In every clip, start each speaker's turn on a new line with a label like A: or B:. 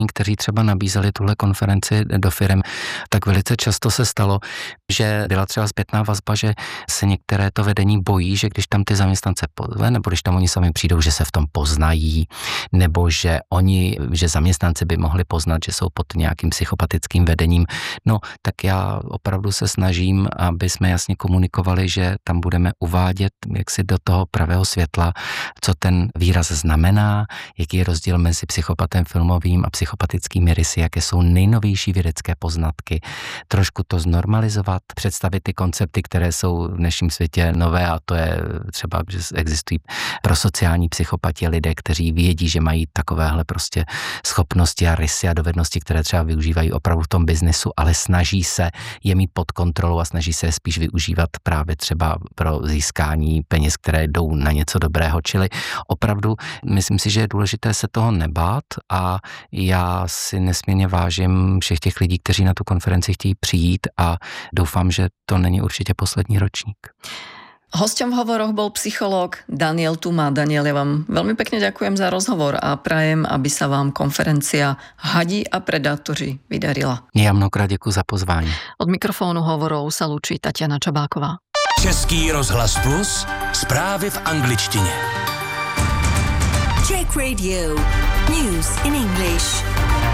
A: kteří třeba nabízeli tuhle konferenci do firem, tak velice často se stalo, že byla třeba zpětná vazba, že se některé to vedení bojí, že když tam ty zaměstnance pozve, nebo když tam oni sami přijdou, že se v tom poznají, nebo že zaměstnanci by mohli poznat, že jsou pod nějakým psychopatickým vedením. No, tak já opravdu se snažím, aby jsme jasně komunikovali, že tam budeme uvádět jaksi do toho pravého světla, co ten výraz znamená, jaký je rozdíl mezi psychopatem filmovým a psychopatickými rysy, jaké jsou nejnovější vědecké poznatky, trošku to znormalizovat, představit ty koncepty, které jsou v dnešním světě nové, a to je třeba, že existují prosociální psychopati, lidé, kteří vědí, že mají takovéhle prostě schopnosti a rysy a dovednosti, které třeba využívají opravdu v tom biznesu, ale snaží se je mít pod kontrolou a snaží se je spíš využívat právě třeba pro získání peněz, které jdou na něco dobrého. Čili opravdu myslím si, že je důležité se toho nebát a já si nesmírně vážím všech těch lidí, kteří na tu konferenci chtějí přijít a doufám, že to není určitě poslední ročník.
B: Hosťom v hovoroch bol psychológ Daniel Tuma. Daniel, ja vám veľmi pekne ďakujem za rozhovor a prajem, aby sa vám konferencia Hadi a predátoři vydarila.
A: Ja mnohokrát děkuji za pozvání.
B: Od mikrofónu hovorov sa lúči Tatiana Čabáková.
C: Český rozhlas Plus, zprávy v angličtině.
D: Czech Radio, news in English.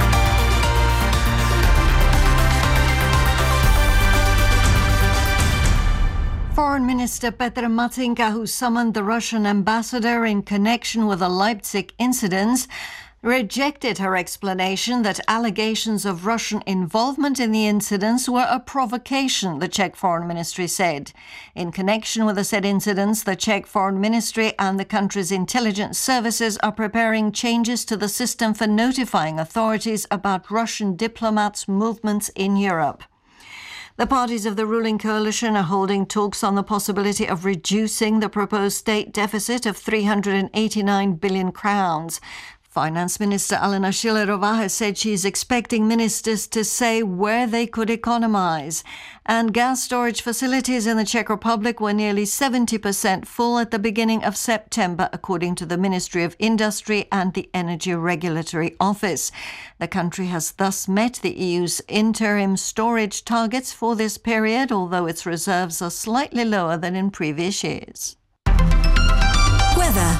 D: Foreign Minister Petr Matýnka, who summoned the Russian ambassador in connection with the Leipzig incidents, rejected her explanation that allegations of Russian involvement in the incidents were a provocation, the Czech Foreign Ministry said. In connection with the said incidents, the Czech Foreign Ministry and the country's intelligence services are preparing changes to the system for notifying authorities about Russian diplomats' movements in Europe. The parties of the ruling coalition are holding talks on the possibility of reducing the proposed state deficit of 389 billion crowns. Finance Minister Alena Schillerová has said she is expecting ministers to say where they could economise. And gas storage facilities in the Czech Republic were nearly 70% full at the beginning of September, according to the Ministry of Industry and the Energy Regulatory Office. The country has thus met the EU's interim storage targets for this period, although its reserves are slightly lower than in previous years. Weather.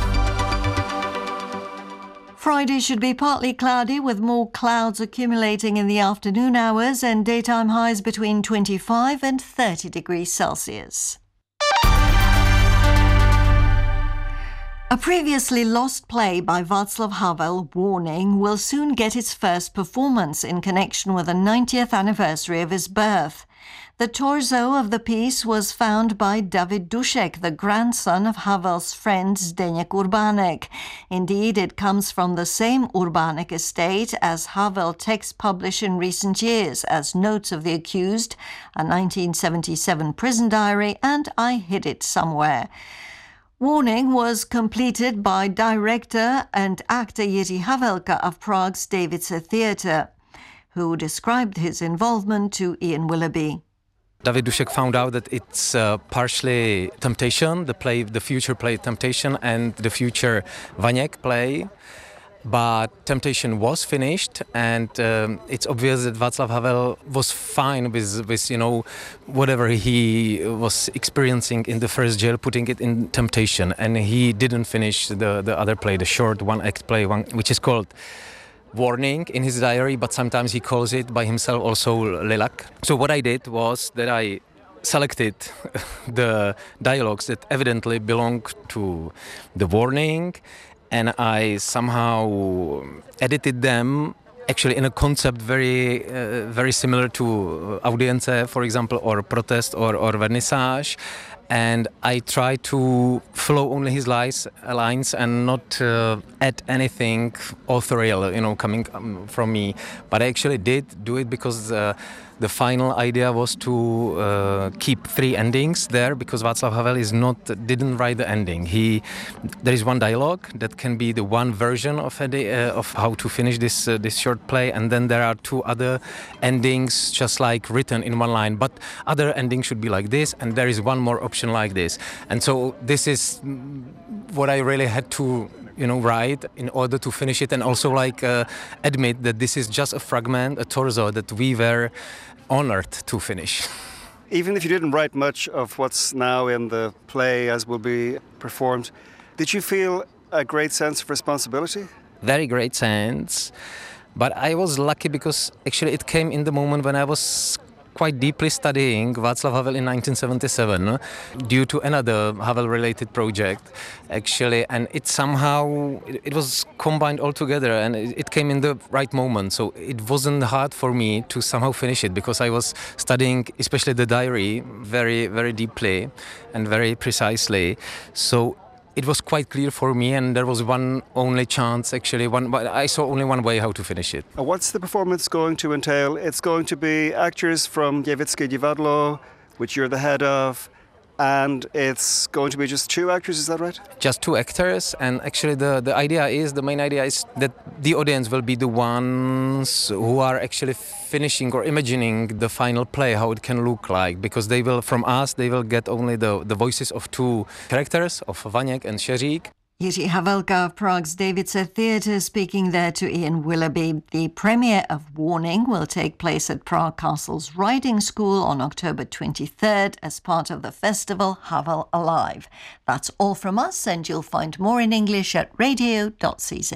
D: Friday should be partly cloudy with more clouds accumulating in the afternoon hours and daytime highs between 25 and 30 degrees Celsius. A previously lost play by Václav Havel, Warning, will soon get its first performance in connection with the 90th anniversary of his birth. The torso of the piece was found by David Dušek, the grandson of Havel's friend Zdeněk Urbánek. Indeed, it comes from the same Urbánek estate as Havel texts published in recent years as Notes of the Accused, a 1977 prison diary, and I Hid It Somewhere. Warning was completed by director and actor Jiří Havelka of Prague's Davice Theatre, who described his involvement to Ian Willoughby.
E: David Dušek found out that it's partially Temptation, the future play Temptation, and the future Vaněk play. But Temptation was finished, and it's obvious that Václav Havel was fine with whatever he was experiencing in the first jail, putting it in Temptation, and he didn't finish the other play, the short one-act play, which is called Warning in his diary, but sometimes he calls it by himself also Lilac. So what I did was that I selected the dialogues that evidently belong to the Warning, and I somehow edited them actually in a concept very similar to Audience, for example, or Protest or Vernissage. And I try to follow only his lines and not add anything authorial, coming from me. But I actually did do it because the final idea was to keep three endings there, because Václav Havel didn't write the ending. There is one dialogue that can be the one version of how to finish this short play, and then there are two other endings just like written in one line. But other ending should be like this, and there is one more option like this. And so this is what I really had to right in order to finish it, and also admit that this is just a fragment, a torso that we were honored to finish.
F: Even if you didn't write much of what's now in the play as will be performed, did you feel a great sense of responsibility?
E: Very great sense, but I was lucky because actually it came in the moment when I was quite deeply studying Václav Havel in 1977 due to another Havel-related project, actually, and it somehow, it was combined all together and it came in the right moment, so it wasn't hard for me to somehow finish it because I was studying especially the diary very, very deeply and very precisely, so it was quite clear for me, and there was one only chance, actually, I saw only one way how to finish it.
F: What's the performance going to entail? It's going to be actors from Děvické divadlo, which you're the head of, and it's going to be just 2 actors, is that right?
E: Just 2 actors, and actually the main idea is that the audience will be the ones who are actually finishing or imagining the final play, how it can look like, because they will get only the voices of 2 characters, of Vaněk and Šeřík.
D: Jiří Havelka of Prague's Davidce Theatre speaking there to Ian Willoughby. The premiere of Warning will take place at Prague Castle's Riding School on October 23rd as part of the festival Havel Alive. That's all from us, and you'll find more in English at radio.cz.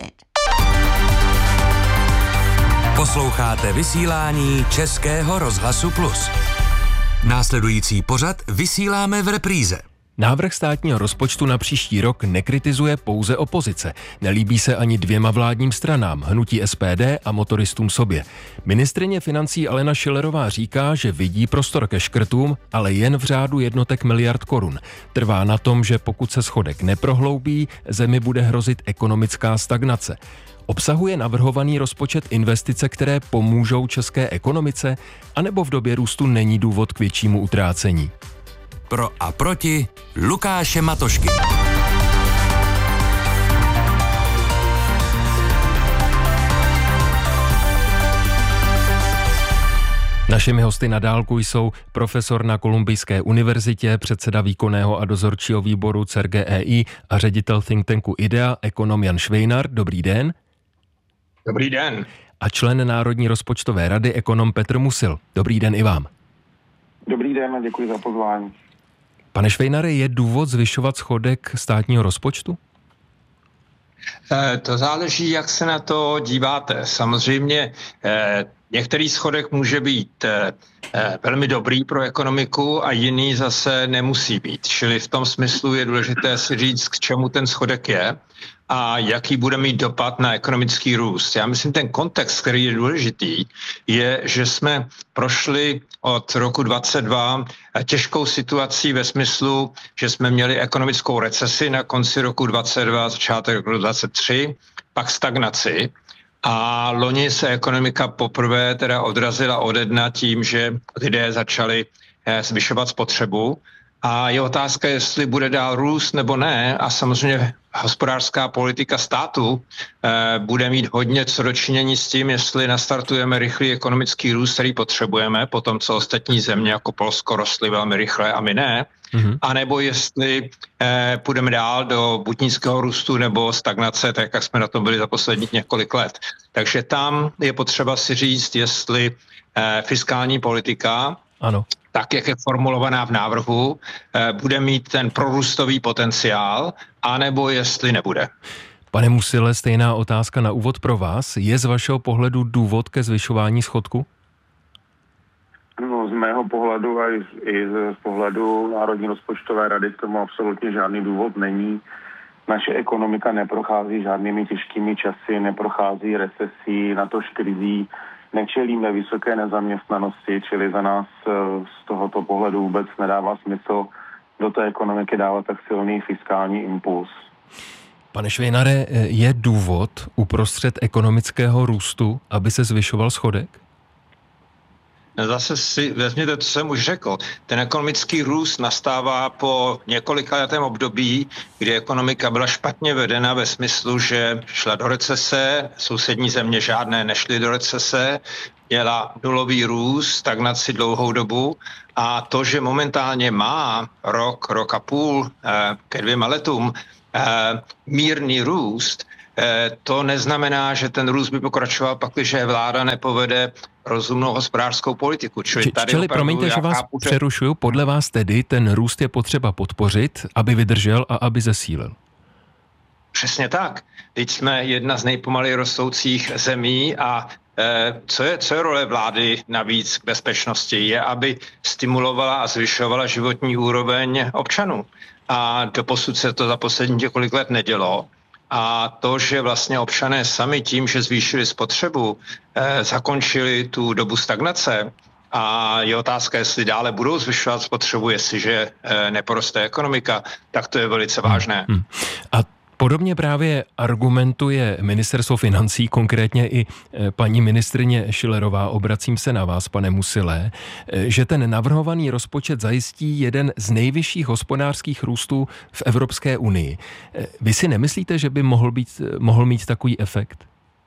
C: Posloucháte vysílání Českého rozhlasu Plus. Následující pořad vysíláme v repríze.
G: Návrh státního rozpočtu na příští rok nekritizuje pouze opozice. Nelíbí se ani 2 vládním stranám, hnutí SPD a motoristům sobě. Ministryně financí Alena Schillerová říká, že vidí prostor ke škrtům, ale jen v řádu jednotek miliard korun. Trvá na tom, že pokud se schodek neprohloubí, zemi bude hrozit ekonomická stagnace. Obsahuje navrhovaný rozpočet investice, které pomůžou české ekonomice, anebo v době růstu není důvod k většímu utrácení?
C: Pro a proti Lukáše Matošky.
G: Našimi hosty na dálku jsou profesor na Kolumbijské univerzitě, předseda výkonného a dozorčího výboru CERGEI a ředitel think tanku IDEA, ekonom Jan Švejnar. Dobrý den.
H: Dobrý den.
G: A člen Národní rozpočtové rady, ekonom Petr Musil. Dobrý den i vám.
H: Dobrý den a děkuji za pozvání.
G: Pane Švejnare, je důvod zvyšovat schodek státního rozpočtu?
H: To záleží, jak se na to díváte. Samozřejmě některý schodek může být velmi dobrý pro ekonomiku a jiný zase nemusí být. Čili v tom smyslu je důležité si říct, k čemu ten schodek je a jaký bude mít dopad na ekonomický růst. Já myslím, ten kontext, který je důležitý, je, že jsme prošli od roku 2022 těžkou situací ve smyslu, že jsme měli ekonomickou recesi na konci roku 2022, začátek roku 2023, pak stagnaci. A loni se ekonomika poprvé teda odrazila ode dna tím, že lidé začali zvyšovat spotřebu. A je otázka, jestli bude dál růst nebo ne. A samozřejmě hospodářská politika státu bude mít hodně co dočinění s tím, jestli nastartujeme rychlý ekonomický růst, který potřebujeme, po tom, co ostatní země jako Polsko rostly velmi rychle a my ne. A nebo jestli půjdeme dál do buď nízkého růstu nebo stagnace, tak jak jsme na tom byli za posledních několik let. Takže tam je potřeba si říct, jestli fiskální politika,
G: ano,
H: tak jak je formulovaná v návrhu, bude mít ten prorůstový potenciál, anebo jestli nebude.
G: Pane Musile, stejná otázka na úvod pro vás. Je z vašeho pohledu důvod ke zvyšování schodku?
I: No, z mého pohledu a i z pohledu Národní rozpočtové rady k tomu absolutně žádný důvod není. Naše ekonomika neprochází žádnými těžkými časy, neprochází recesí, natož krizí, nečelíme vysoké nezaměstnanosti, čili za nás z tohoto pohledu vůbec nedává smysl do té ekonomiky dávat tak silný fiskální impuls.
G: Pane Švejnare, je důvod uprostřed ekonomického růstu, aby se zvyšoval schodek?
H: Zase si vezměte, co jsem už řekl. Ten ekonomický růst nastává po několikaletém období, kdy ekonomika byla špatně vedena ve smyslu, že šla do recese, sousední země žádné nešly do recese, měla nulový růst, stagnaci dlouhou dobu a to, že momentálně má rok a půl ke 2 letům mírný růst, to neznamená, že ten růst by pokračoval, pakliže vláda nepovede rozumnou hospodářskou politiku.
G: Čili promiňte, že vás přerušuju, podle vás tedy ten růst je potřeba podpořit, aby vydržel a aby zesílil.
H: Přesně tak. Teď jsme jedna z nejpomaleji rostoucích zemí a co je role vlády navíc k bezpečnosti? Je, aby stimulovala a zvyšovala životní úroveň občanů. A doposud se to za poslední několik let nedělo. A to, že vlastně občané sami tím, že zvýšili spotřebu, zakončili tu dobu stagnace, a je otázka, jestli dále budou zvyšovat spotřebu, jestliže neporoste ekonomika, tak to je velice vážné.
G: A podobně právě argumentuje ministerstvo financí, konkrétně i paní ministryně Schillerová, obracím se na vás, pane Musilé, že ten navrhovaný rozpočet zajistí jeden z nejvyšších hospodářských růstů v Evropské unii. Vy si nemyslíte, že by mohl mít takový efekt?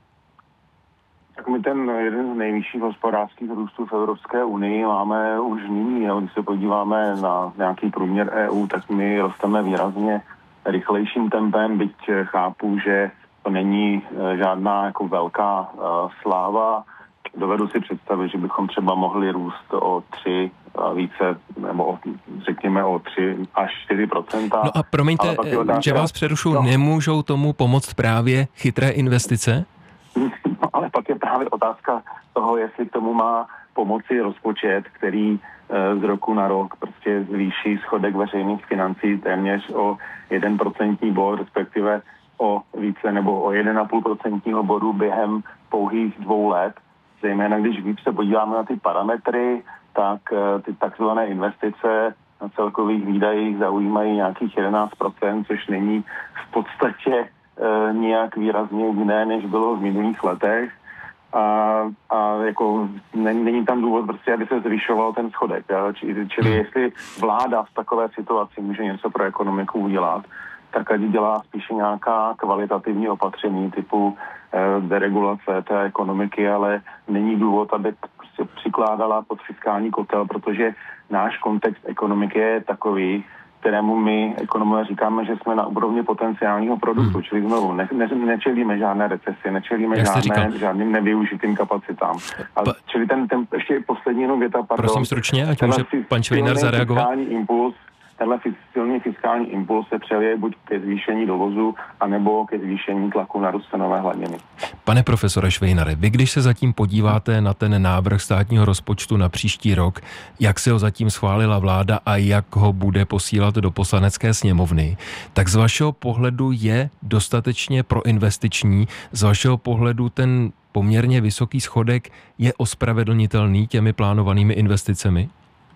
I: Tak my ten jeden z nejvyšších hospodářských růstů v Evropské unii máme už nyní. Když se podíváme na nějaký průměr EU, tak my rosteme výrazně rychlejším tempem, byť chápu, že to není žádná jako velká sláva. Dovedu si představit, že bychom třeba mohli růst o 3 více, nebo řekněme o 3 až 4%.
G: No a promiňte, že vás přerušu, nemůžou tomu pomoct právě chytré investice?
I: No, ale pak je právě otázka toho, jestli k tomu má pomoci rozpočet, který z roku na rok prostě zvýší schodek veřejných financí téměř o 1% bod, respektive o více nebo o 1,5% bodu během pouhých 2 let. Zejména když se podíváme na ty parametry, tak ty takzvané investice na celkových výdajích zaujímají nějakých 11%, což není v podstatě nějak výrazně jiné, než bylo v minulých letech. A jako není tam důvod prostě, aby se zvyšoval ten schodek. Čili jestli vláda v takové situaci může něco pro ekonomiku udělat, tak ať dělá spíše nějaká kvalitativní opatření typu deregulace té ekonomiky, ale není důvod, aby prostě přikládala pod fiskální kotel, protože náš kontext ekonomiky je takový, kterému my ekonomové říkáme, že jsme na úrovni potenciálního produktu, čili znovu nečelíme žádné recesi, nečelíme žádným nevyužitým kapacitám. Čili ten ještě poslední jenom věta,
G: prosím stručně, ať může pan Švejnar zareagovat.
I: Tenhle silný fiskální impuls se přelije buď ke zvýšení dovozu, anebo ke zvýšení tlaku na růst cenové hladiny.
G: Pane profesore Švejnare, vy když se zatím podíváte na ten návrh státního rozpočtu na příští rok, jak se ho zatím schválila vláda a jak ho bude posílat do Poslanecké sněmovny, tak z vašeho pohledu je dostatečně proinvestiční, z vašeho pohledu ten poměrně vysoký schodek je ospravedlnitelný těmi plánovanými investicemi?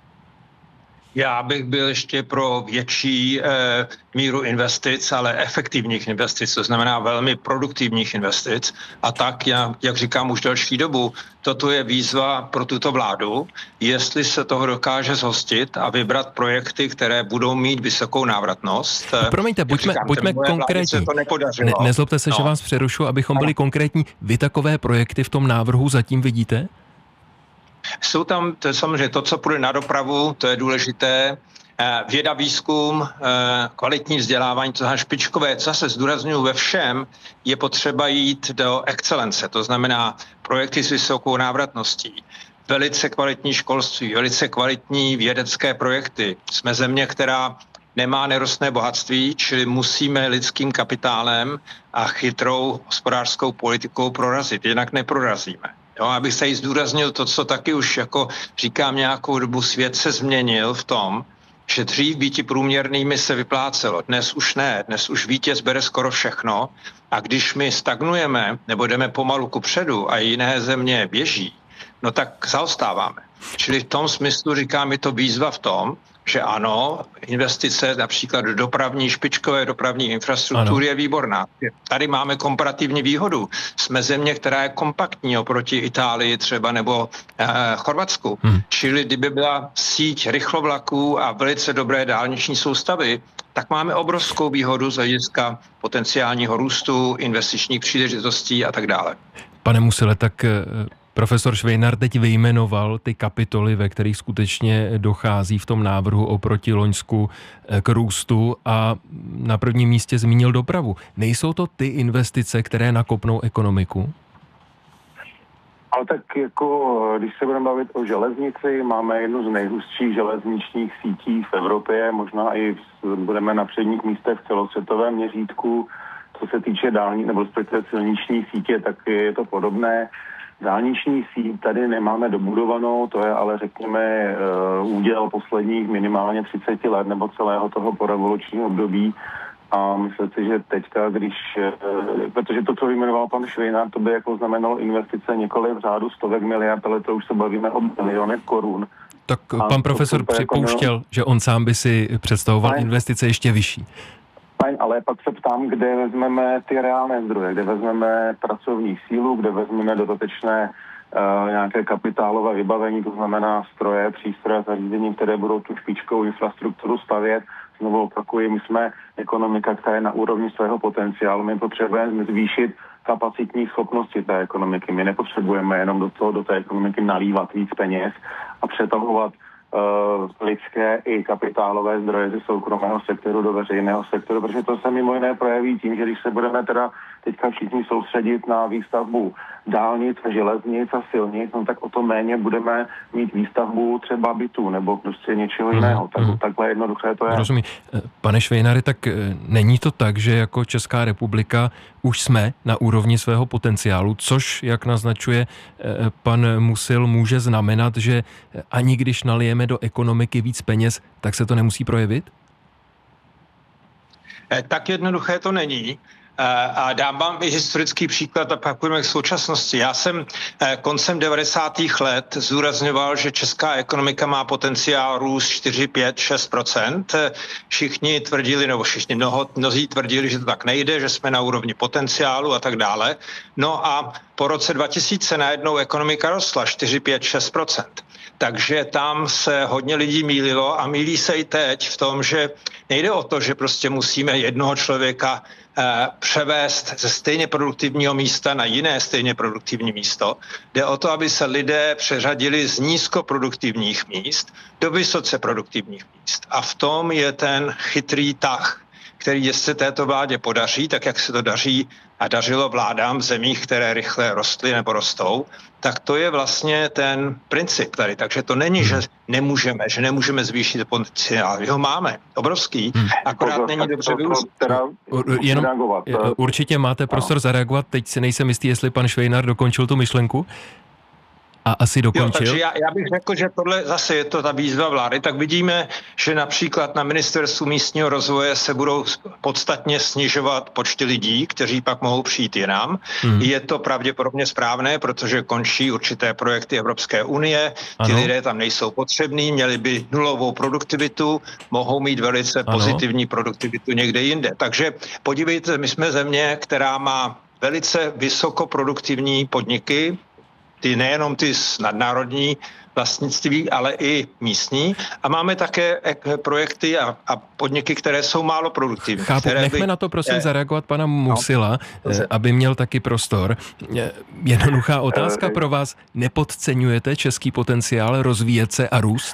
H: Já bych byl ještě pro větší míru investic, ale efektivních investic, to znamená velmi produktivních investic. A tak, jak říkám už delší dobu, toto je výzva pro tuto vládu, jestli se toho dokáže zhostit a vybrat projekty, které budou mít vysokou návratnost.
G: Promiňte, buďme konkrétní. Nezlobte se, že vás přerušu, abychom byli konkrétní. Vy takové projekty v tom návrhu zatím vidíte?
H: Jsou tam samozřejmě to, co půjde na dopravu, to je důležité. Věda, výzkum, kvalitní vzdělávání, to znamená špičkové, co se zdůrazňuji ve všem, je potřeba jít do excelence, to znamená projekty s vysokou návratností. Velice kvalitní školství, velice kvalitní vědecké projekty. Jsme země, která nemá nerostné bohatství, čili musíme lidským kapitálem a chytrou hospodářskou politikou prorazit, jinak neprorazíme. Jo, abych se jí zdůraznil to, co taky už jako říkám nějakou dobu, svět se změnil v tom, že dřív býti průměrnými se vyplácelo. Dnes už ne, dnes už vítěz bere skoro všechno a když my stagnujeme nebo jdeme pomalu kupředu a jiné země běží, no tak zaostáváme. Čili v tom smyslu říkám, je to výzva v tom, že ano, investice například do špičkové dopravní infrastruktury je výborná. Tady máme komparativní výhodu. Jsme země, která je kompaktní oproti Itálii třeba nebo Chorvatsku. Čili kdyby byla síť rychlovlaků a velice dobré dálniční soustavy, tak máme obrovskou výhodu z hlediska potenciálního růstu, investičních příležitostí a tak dále.
G: Pane Musile, tak Profesor Švejnar teď vyjmenoval ty kapitoly, ve kterých skutečně dochází v tom návrhu oproti loňsku k růstu a na prvním místě zmínil dopravu. Nejsou to ty investice, které nakopnou ekonomiku?
I: Ale tak jako, když se budeme bavit o železnici, máme jednu z nejhustších železničních sítí v Evropě, možná i budeme na předních místech v celosvětovém měřítku. Co se týče nebo silniční sítě, tak je to podobné. Dálniční síť tady nemáme dobudovanou, to je ale řekněme úděl posledních minimálně 30 let nebo celého toho porevolučního období. A myslím si, že teďka, protože to, co vyjmenoval pan Švejnar, to by jako znamenalo investice několik v řádu stovek miliard, ale to už se bavíme o milionech korun.
G: Tak pan profesor připouštěl, že on sám by si představoval investice ještě vyšší.
I: Fajn, ale pak se ptám, kde vezmeme ty reálné zdroje, kde vezmeme pracovní sílu, kde vezmeme dodatečné nějaké kapitálové vybavení, to znamená stroje, přístroje, zařízení, které budou tu špičkovou infrastrukturu stavět. Znovu opakuji, my jsme ekonomika, která je na úrovni svého potenciálu. My potřebujeme zvýšit kapacitní schopnosti té ekonomiky. My nepotřebujeme jenom do té ekonomiky nalívat víc peněz a přetahovat lidské i kapitálové zdroje ze soukromého sektoru do veřejného sektoru, protože to se mimo jiné projeví tím, že když se budeme teda teďka všichni soustředit na výstavbu dálnic, železnic a silnic, no tak o to méně budeme mít výstavbu třeba bytů nebo prostě něčeho jiného. Takhle jednoduché to je.
G: Rozumím. Pane Švejnare, tak není to tak, že jako Česká republika už jsme na úrovni svého potenciálu, což, jak naznačuje pan Musil, může znamenat, že ani když nalijeme do ekonomiky víc peněz, tak se to nemusí projevit?
H: Tak jednoduché to není. A dám vám i historický příklad a pak půjdeme k současnosti. Já jsem koncem 90. let zdůrazňoval, že česká ekonomika má potenciál růst 4, 5, 6%. Všichni tvrdili, nebo mnozí tvrdili, že to tak nejde, že jsme na úrovni potenciálu a tak dále. No a po roce 2000 najednou ekonomika rostla 4, 5, 6%. Takže tam se hodně lidí mýlilo a mýlí se i teď v tom, že nejde o to, že prostě musíme jednoho člověka převést ze stejně produktivního místa na jiné stejně produktivní místo. Jde o to, aby se lidé přeřadili z nízkoproduktivních míst do vysoce produktivních míst. A v tom je ten chytrý tah, který se této vládě podaří, tak jak se to daří a dařilo vládám v zemích, které rychle rostly nebo rostou, tak to je vlastně ten princip tady. Takže to není, že nemůžeme zvýšit potenciál. Ho máme, obrovský, akorát není dobře využít.
G: Určitě máte prostor zareagovat, teď si nejsem jistý, jestli pan Švejnar dokončil tu myšlenku. A asi dokončil.
H: Takže já bych řekl, že tohle zase je to ta výzva vlády, tak vidíme, že například na Ministerstvu místního rozvoje se budou podstatně snižovat počty lidí, kteří pak mohou přijít jinam. Je to pravděpodobně správné, protože končí určité projekty Evropské unie, ty lidé tam nejsou potřební, měli by nulovou produktivitu, mohou mít velice pozitivní produktivitu někde jinde. Takže podívejte, my jsme země, která má velice vysokoproduktivní podniky, nejenom ty nadnárodní vlastnictví, ale i místní. A máme také projekty a podniky, které jsou málo produktivní.
G: Chápu, nechme na to prosím zareagovat pana Musila, aby měl taky prostor. Jednoduchá otázka pro vás. Nepodceňujete český potenciál rozvíjet se a růst?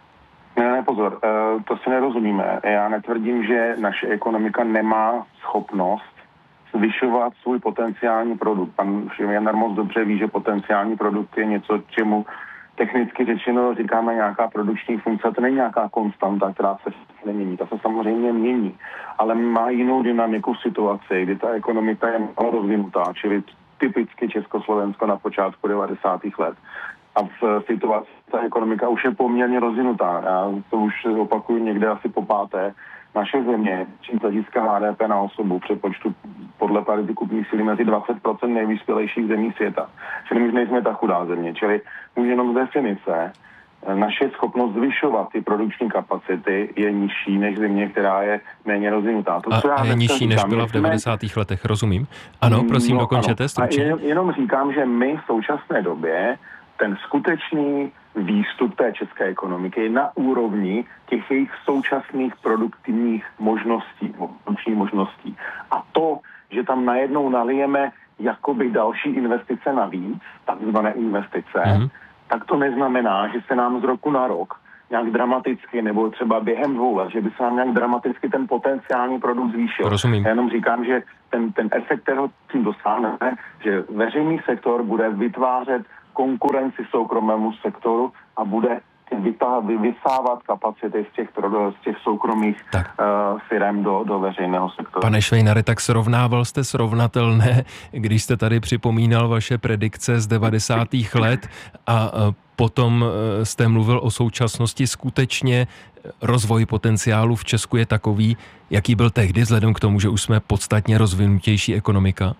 I: Ne, pozor, to si nerozumíme. Já netvrdím, že naše ekonomika nemá schopnost zvyšovat svůj potenciální produkt. Pan Švejnar moc dobře ví, že potenciální produkt je něco, čemu technicky řečeno říkáme nějaká produkční funkce. To není nějaká konstanta, která se nemění. Ta se samozřejmě mění, ale má jinou dynamiku v situaci, kdy ta ekonomika je málo rozvinutá, čili typicky Československo na počátku 90. let. A v situaci ta ekonomika už je poměrně rozvinutá. Já to už opakuju někde asi po páté. Naše země, čím z hlediska HDP na osobu přepočtu podle parity kupní síly mezi 20% nejvyspělejších zemí světa. Čili my nejsme ta chudá země. Čili už jenom z definice naše schopnost zvyšovat ty produkční kapacity je nižší než země, která je méně rozvinutá.
G: A je nižší, než byla v 90. letech, rozumím. Ano, prosím, dokončete stručně.
I: Jenom říkám, že my v současné době ten skutečný výstup té české ekonomiky je na úrovni těch jejich současných produktivních možností. A to, že tam najednou nalijeme jakoby další investice navíc, takzvané investice, tak to neznamená, že se nám z roku na rok nějak dramaticky, nebo třeba během 2 let, že by se nám nějak dramaticky ten potenciální produkt zvýšil.
G: Rozumím.
I: Já jenom říkám, že ten efekt, kterého tím dosáhneme, že veřejný sektor bude vytvářet konkurenci soukromému sektoru a bude vysávat kapacity z těch soukromých firem do veřejného sektoru.
G: Pane Švejnare, tak srovnával jste srovnatelné, když jste tady připomínal vaše predikce z 90. let a potom jste mluvil o současnosti. Skutečně rozvoj potenciálu v Česku je takový, jaký byl tehdy, vzhledem k tomu, že už jsme podstatně rozvinutější ekonomika?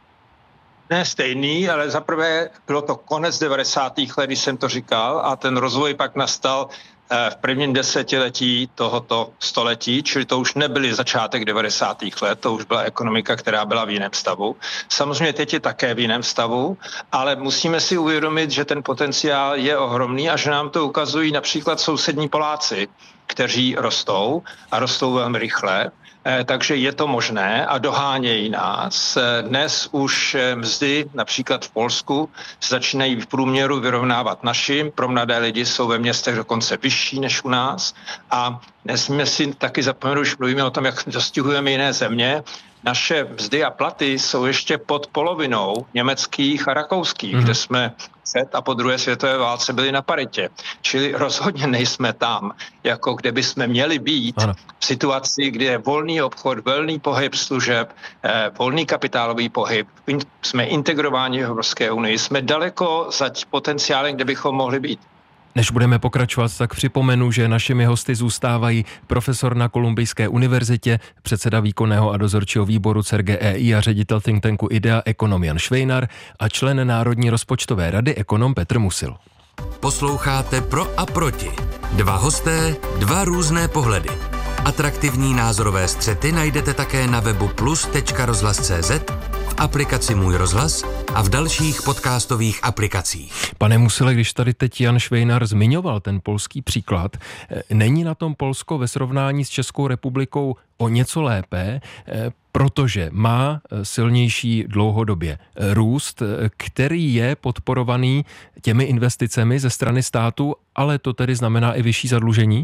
H: Ne stejný, ale zaprvé bylo to konec 90. let, když jsem to říkal, a ten rozvoj pak nastal v prvním desetiletí tohoto století, čili to už nebyly začátek 90. let, to už byla ekonomika, která byla v jiném stavu. Samozřejmě teď je také v jiném stavu, ale musíme si uvědomit, že ten potenciál je ohromný a že nám to ukazují například sousední Poláci, kteří rostou a rostou velmi rychle. Takže je to možné a dohánějí nás. Dnes už mzdy například v Polsku začínají v průměru vyrovnávat našim. Pro mladé lidi jsou ve městech dokonce vyšší než u nás. A nesmíme si taky zapomenout, už mluvíme o tom, jak dostihujeme jiné země. Naše mzdy a platy jsou ještě pod polovinou německých a rakouských, kde jsme před a po druhé světové válce byli na paritě. Čili rozhodně nejsme tam, jako kde bychom měli být v situaci, kdy je volný obchod, volný pohyb služeb, volný kapitálový pohyb. Jsme integrováni v Evropské unii, jsme daleko za potenciálem, kde bychom mohli být.
G: Než budeme pokračovat, tak připomenu, že našimi hosty zůstávají profesor na Kolumbijské univerzitě, předseda výkonného a dozorčího výboru CERGEI a ředitel think tanku IDEA ekonom Jan Švejnar a člen Národní rozpočtové rady ekonom Petr Musil.
C: Posloucháte Pro a proti. 2 hosté, 2 různé pohledy. Atraktivní názorové střety najdete také na webu plus.rozhlas.cz, v aplikaci Můj rozhlas a v dalších podcastových aplikacích.
G: Pane Musile, když tady teď Jan Švejnar zmiňoval ten polský příklad, není na tom Polsko ve srovnání s Českou republikou o něco lépe, protože má silnější dlouhodobě růst, který je podporovaný těmi investicemi ze strany státu, ale to tedy znamená i vyšší zadlužení?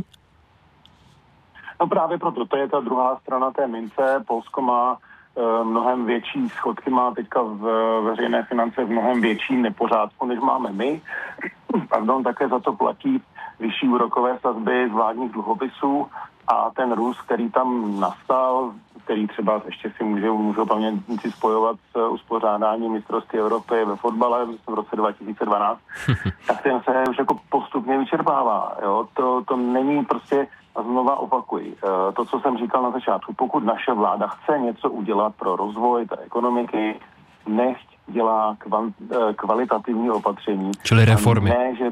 I: No právě proto, to je ta druhá strana té mince. Polsko má mnohem větší schodky, má teďka v veřejné finance v mnohem větší nepořádku, než máme my. Pardon, také za to platí vyšší úrokové sazby z vládních dluhopisů a ten růst, který tam nastal, který třeba ještě si můžou pamětníci spojovat s uspořádáním mistrovství Evropy ve fotbale v roce 2012, tak ten se už jako postupně vyčerpává. Jo? To není prostě, a znova opakuji, to, co jsem říkal na začátku, pokud naše vláda chce něco udělat pro rozvoj té ekonomiky, nechť dělá kvalitativní opatření.
G: Čili reformy.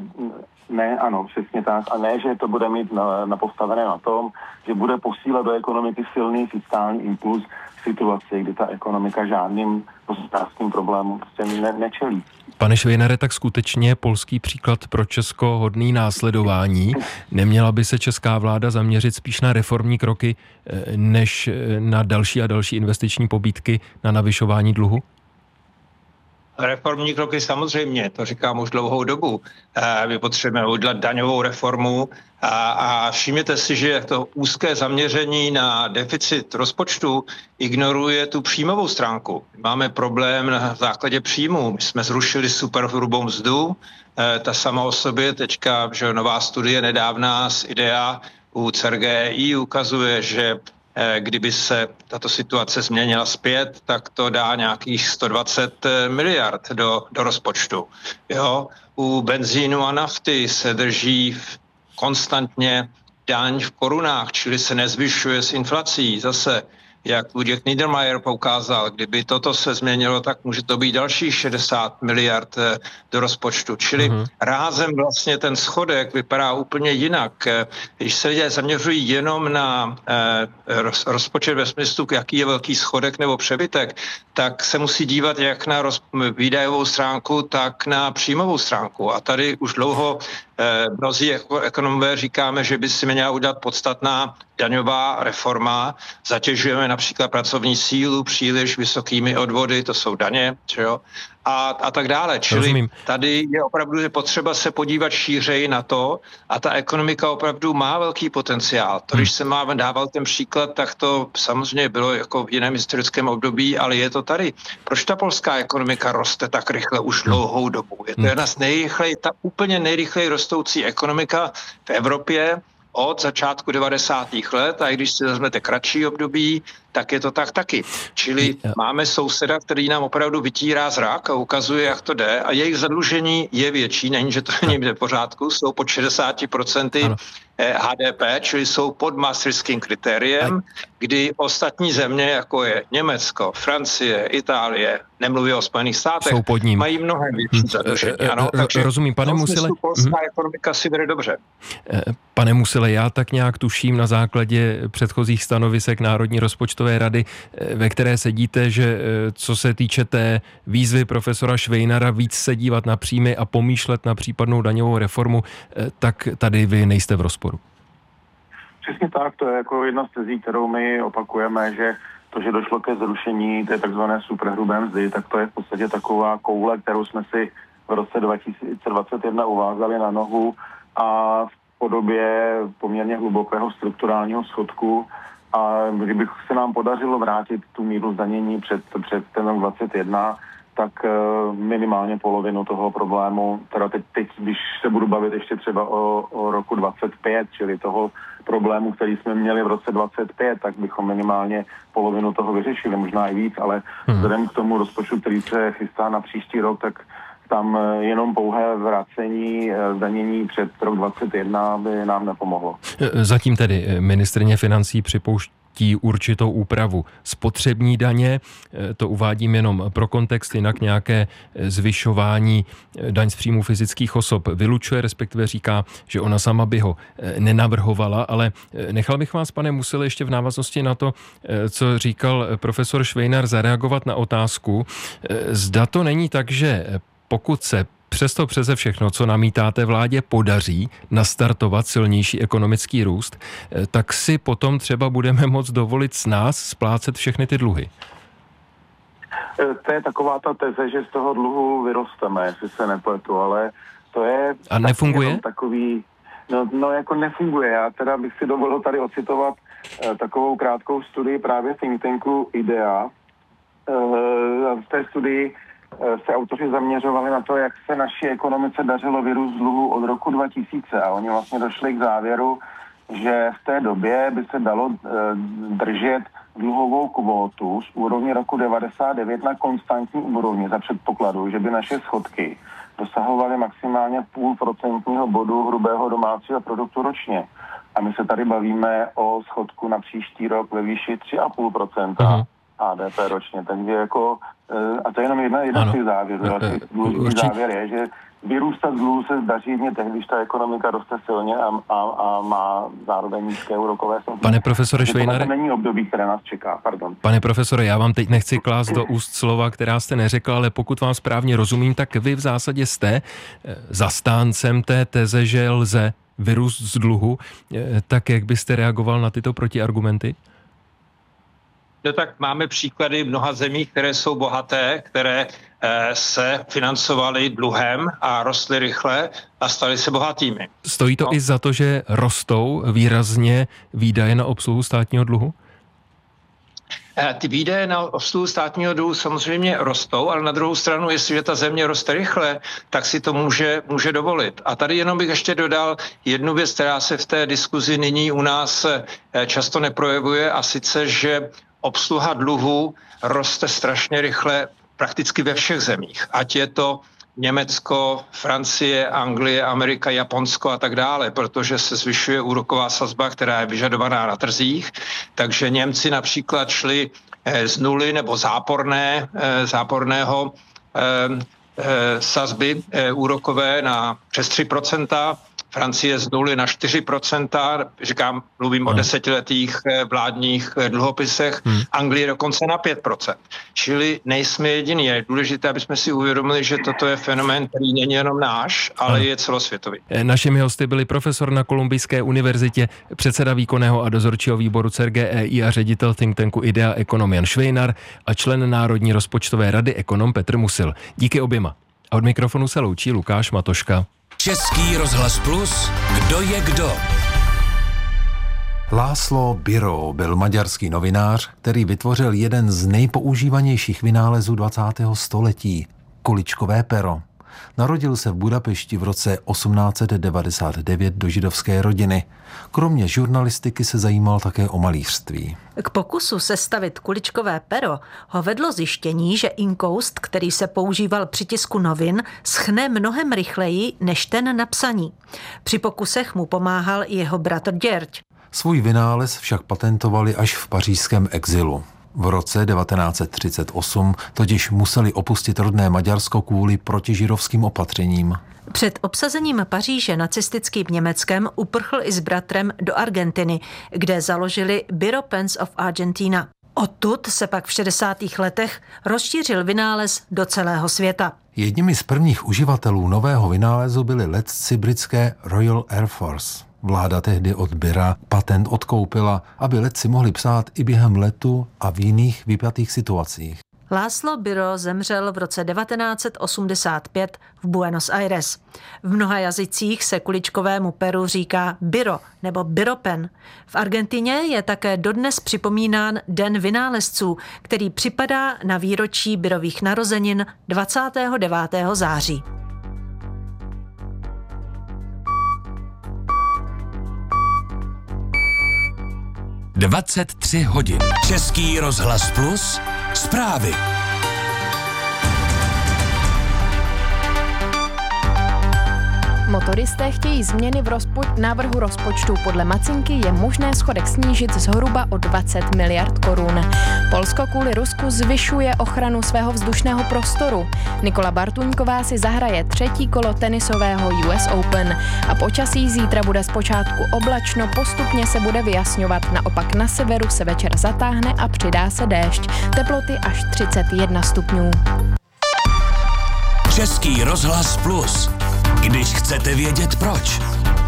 I: Ano, přesně tak. A ne, že to bude mít napostavené na tom, že bude posílat do ekonomiky silný fiskální impuls v situaci, kdy ta ekonomika žádným hospodářským problémům prostě nečelí.
G: Pane Švejnare, tak skutečně polský příklad pro Česko hodný následování. Neměla by se česká vláda zaměřit spíš na reformní kroky, než na další a další investiční pobídky na navyšování dluhu?
H: Reformní kroky samozřejmě, to říkám už dlouhou dobu. My potřebujeme udělat daňovou reformu a všimněte si, že to úzké zaměření na deficit rozpočtu ignoruje tu příjmovou stránku. Máme problém na základě příjmu. My jsme zrušili superhrubou mzdu, ta sama o sobě teďka, že nová studie nedávná z IDEA u CERGEI ukazuje, že kdyby se tato situace změnila zpět, tak to dá nějakých 120 miliard do rozpočtu. Jo? U benzínu a nafty se drží konstantně daň v korunách, čili se nezvyšuje s inflací. Zase, jak Luděk Niedermayer poukázal, kdyby toto se změnilo, tak může to být dalších 60 miliard do rozpočtu. Čili rázem vlastně ten schodek vypadá úplně jinak. Když se lidé zaměřují jenom na rozpočet ve smyslu, jaký je velký schodek nebo přebytek, tak se musí dívat jak na výdajovou stránku, tak na příjmovou stránku. A tady už dlouho Mnozí ekonomové říkáme, že by si měla udělat podstatná daňová reforma. Zatěžujeme například pracovní sílu příliš vysokými odvody, to jsou daně, jo? A tak dále. Čili
G: Rozumím.
H: tady je opravdu potřeba se podívat šířeji na to a ta ekonomika opravdu má velký potenciál. To, když jsem dával ten příklad, tak to samozřejmě bylo jako v jiném historickém období, ale je to tady. Proč ta polská ekonomika roste tak rychle už dlouhou dobu? Je to jedna z ta úplně nejrychleji rostoucí ekonomika v Evropě od začátku 90. let, a i když si vezmete kratší období, tak je to tak taky. Čili máme souseda, který nám opravdu vytírá zrak a ukazuje, jak to jde, a jejich zadlužení je větší, není, že to není v pořádku, jsou pod 60% HDP, čili jsou pod maastrichtským kritériem, kdy ostatní země, jako je Německo, Francie, Itálie, nemluví o Spojených státech, mají mnohem větší zadlužení. Ano, takže
G: rozumím, pane Musile.
H: Polská ekonomika si vede dobře.
G: Pane Musile, já tak nějak tuším na základě předchozích stanovisek Národní rozpočtové rady, ve které sedíte, že co se týče té výzvy profesora Švejnara víc se dívat na příjmy a pomýšlet na případnou daňovou reformu, tak tady vy nejste v rozporu.
I: Přesně tak, to je jako jedna z tezí, kterou my opakujeme, že to, že došlo ke zrušení té takzvané superhrubé mzdy, tak to je v podstatě taková koule, kterou jsme si v roce 2021 uvázali na nohu a v podobě poměrně hlubokého strukturálního schodku. A kdyby se nám podařilo vrátit tu míru zdanění před ten rok 2021, tak minimálně polovinu toho problému, teda teď když se budu bavit ještě třeba o roku 25, čili toho problému, který jsme měli v roce 25, tak bychom minimálně polovinu toho vyřešili, možná i víc, ale vzhledem k tomu rozpočtu, který se chystá na příští rok, tak tam jenom pouhé vracení zdanění před rok 2021 by nám nepomohlo.
G: Zatím tedy ministryně financí připouští určitou úpravu spotřební daně, to uvádím jenom pro kontext, jinak nějaké zvyšování daň z příjmu fyzických osob vylučuje, respektive říká, že ona sama by ho nenavrhovala, ale nechal bych vás, pane Musile, ještě v návaznosti na to, co říkal profesor Švejnar, zareagovat na otázku, zda to není tak, že pokud se přeze všechno, co namítáte vládě, podaří nastartovat silnější ekonomický růst, tak si potom třeba budeme moct dovolit s nás splácet všechny ty dluhy.
I: To je taková ta teze, že z toho dluhu vyrosteme, jestli se nepletu, ale to je...
G: A nefunguje?
I: Takový, no jako nefunguje. Já teda bych si dovolil tady ocitovat takovou krátkou studii právě think tanku IDEA. V té studii se autoři zaměřovali na to, jak se naší ekonomice dařilo vyrůst dluhu od roku 2000 a oni vlastně došli k závěru, že v té době by se dalo držet dluhovou kvótu z úrovně roku 99 na konstantní úrovni za předpokladu, že by naše schodky dosahovaly maximálně 0,5% bodu hrubého domácího produktu ročně. A my se tady bavíme o schodku na příští rok ve výši 3,5% HDP ročně. Takže jako, a to je jenom jedna z těch závěrů. Důležitý závěr je, že vyrůstat z dluhu se zdaří jedně tehdy, když ta ekonomika roste silně a má zároveň nízké úrokové sazby.
G: Pane profesore Švejnare,
I: to není období, které nás čeká, pardon.
G: Pane profesore, já vám teď nechci klást do úst slova, která jste neřekl, ale pokud vám správně rozumím, tak vy v zásadě jste zastáncem té teze, že lze vyrůst z dluhu. Tak jak byste reagoval na tyto protiargumenty?
H: No tak máme příklady mnoha zemí, které jsou bohaté, které se financovaly dluhem a rostly rychle a staly se bohatými.
G: Stojí to i za to, že rostou výrazně výdaje na obsluhu státního dluhu?
H: Ty výdaje na obsluhu státního dluhu samozřejmě rostou, ale na druhou stranu, jestliže ta země roste rychle, tak si to může dovolit. A tady jenom bych ještě dodal jednu věc, která se v té diskuzi nyní u nás často neprojevuje, a sice, že obsluha dluhu roste strašně rychle prakticky ve všech zemích. Ať je to Německo, Francie, Anglie, Amerika, Japonsko a tak dále, protože se zvyšuje úroková sazba, která je vyžadovaná na trzích. Takže Němci například šli z nuly nebo záporného sazby úrokové na přes 3%. Francie z 0 na 4%, mluvím o 10letých vládních dluhopisech, Anglie dokonce na 5%. Čili nejsme jediný. Je důležité, aby jsme si uvědomili, že toto je fenomén, který není jenom náš, ale je celosvětový.
G: Našimi hosty byli profesor na Kolumbijské univerzitě, předseda výkonného a dozorčího výboru CERGEI a ředitel think tanku IDEA ekonom Jan Švejnar a člen Národní rozpočtové rady ekonom Petr Musil. Díky oběma. A od mikrofonu se loučí Lukáš Matoška.
C: Český rozhlas Plus, kdo je kdo?
J: László Biró byl maďarský novinář, který vytvořil jeden z nejpoužívanějších vynálezů 20. století – kuličkové pero. Narodil se v Budapešti v roce 1899 do židovské rodiny. Kromě žurnalistiky se zajímal také o malířství.
K: K pokusu sestavit kuličkové pero ho vedlo zjištění, že inkoust, který se používal při tisku novin, schne mnohem rychleji než ten na psaní. Při pokusech mu pomáhal i jeho bratr Děrď.
J: Svůj vynález však patentovali až v pařížském exilu. V roce 1938 totiž museli opustit rodné Maďarsko kvůli protižidovským opatřením.
K: Před obsazením Paříže nacistickým Německem uprchl i s bratrem do Argentiny, kde založili Bureau Pens of Argentina. Odtud se pak v 60. letech rozšířil vynález do celého světa.
J: Jedními z prvních uživatelů nového vynálezu byli letci britské Royal Air Force. Vláda tehdy od Bira patent odkoupila, aby letci mohli psát i během letu a v jiných vypjatých situacích.
K: László Biró zemřel v roce 1985 v Buenos Aires. V mnoha jazycích se kuličkovému peru říká biro nebo biropen. V Argentině je také dodnes připomínán Den vynálezců, který připadá na výročí Birových narozenin 29. září.
C: (23 hodin). Český rozhlas Plus, zprávy.
L: Motoristé chtějí změny v návrhu rozpočtu. Podle Macinky je možné schodek snížit zhruba o 20 miliard korun. Polsko kvůli Rusku zvyšuje ochranu svého vzdušného prostoru. Nikola Bartuňková si zahraje 3. kolo tenisového US Open. A počasí zítra bude zpočátku oblačno, postupně se bude vyjasňovat. Naopak na severu se večer zatáhne a přidá se déšť. Teploty až 31 stupňů.
C: Český rozhlas Plus. Když chcete vědět proč.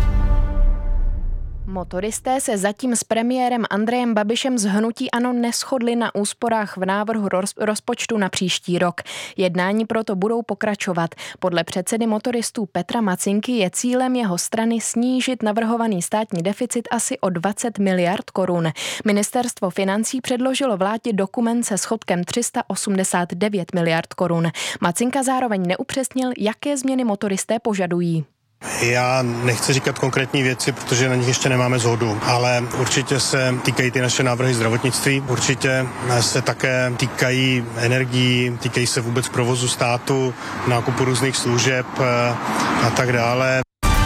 L: Motoristé se zatím s premiérem Andrejem Babišem z hnutí ANO neshodli na úsporách v návrhu rozpočtu na příští rok. Jednání proto budou pokračovat. Podle předsedy motoristů Petra Macinky je cílem jeho strany snížit navrhovaný státní deficit asi o 20 miliard korun. Ministerstvo financí předložilo vládě dokument se schodkem 389 miliard korun. Macinka zároveň neupřesnil, jaké změny motoristé požadují.
M: Já nechci říkat konkrétní věci, protože na nich ještě nemáme shodu, ale určitě se týkají ty naše návrhy zdravotnictví, určitě se také týkají energií, týkají se vůbec provozu státu, nákupu různých služeb a tak dále.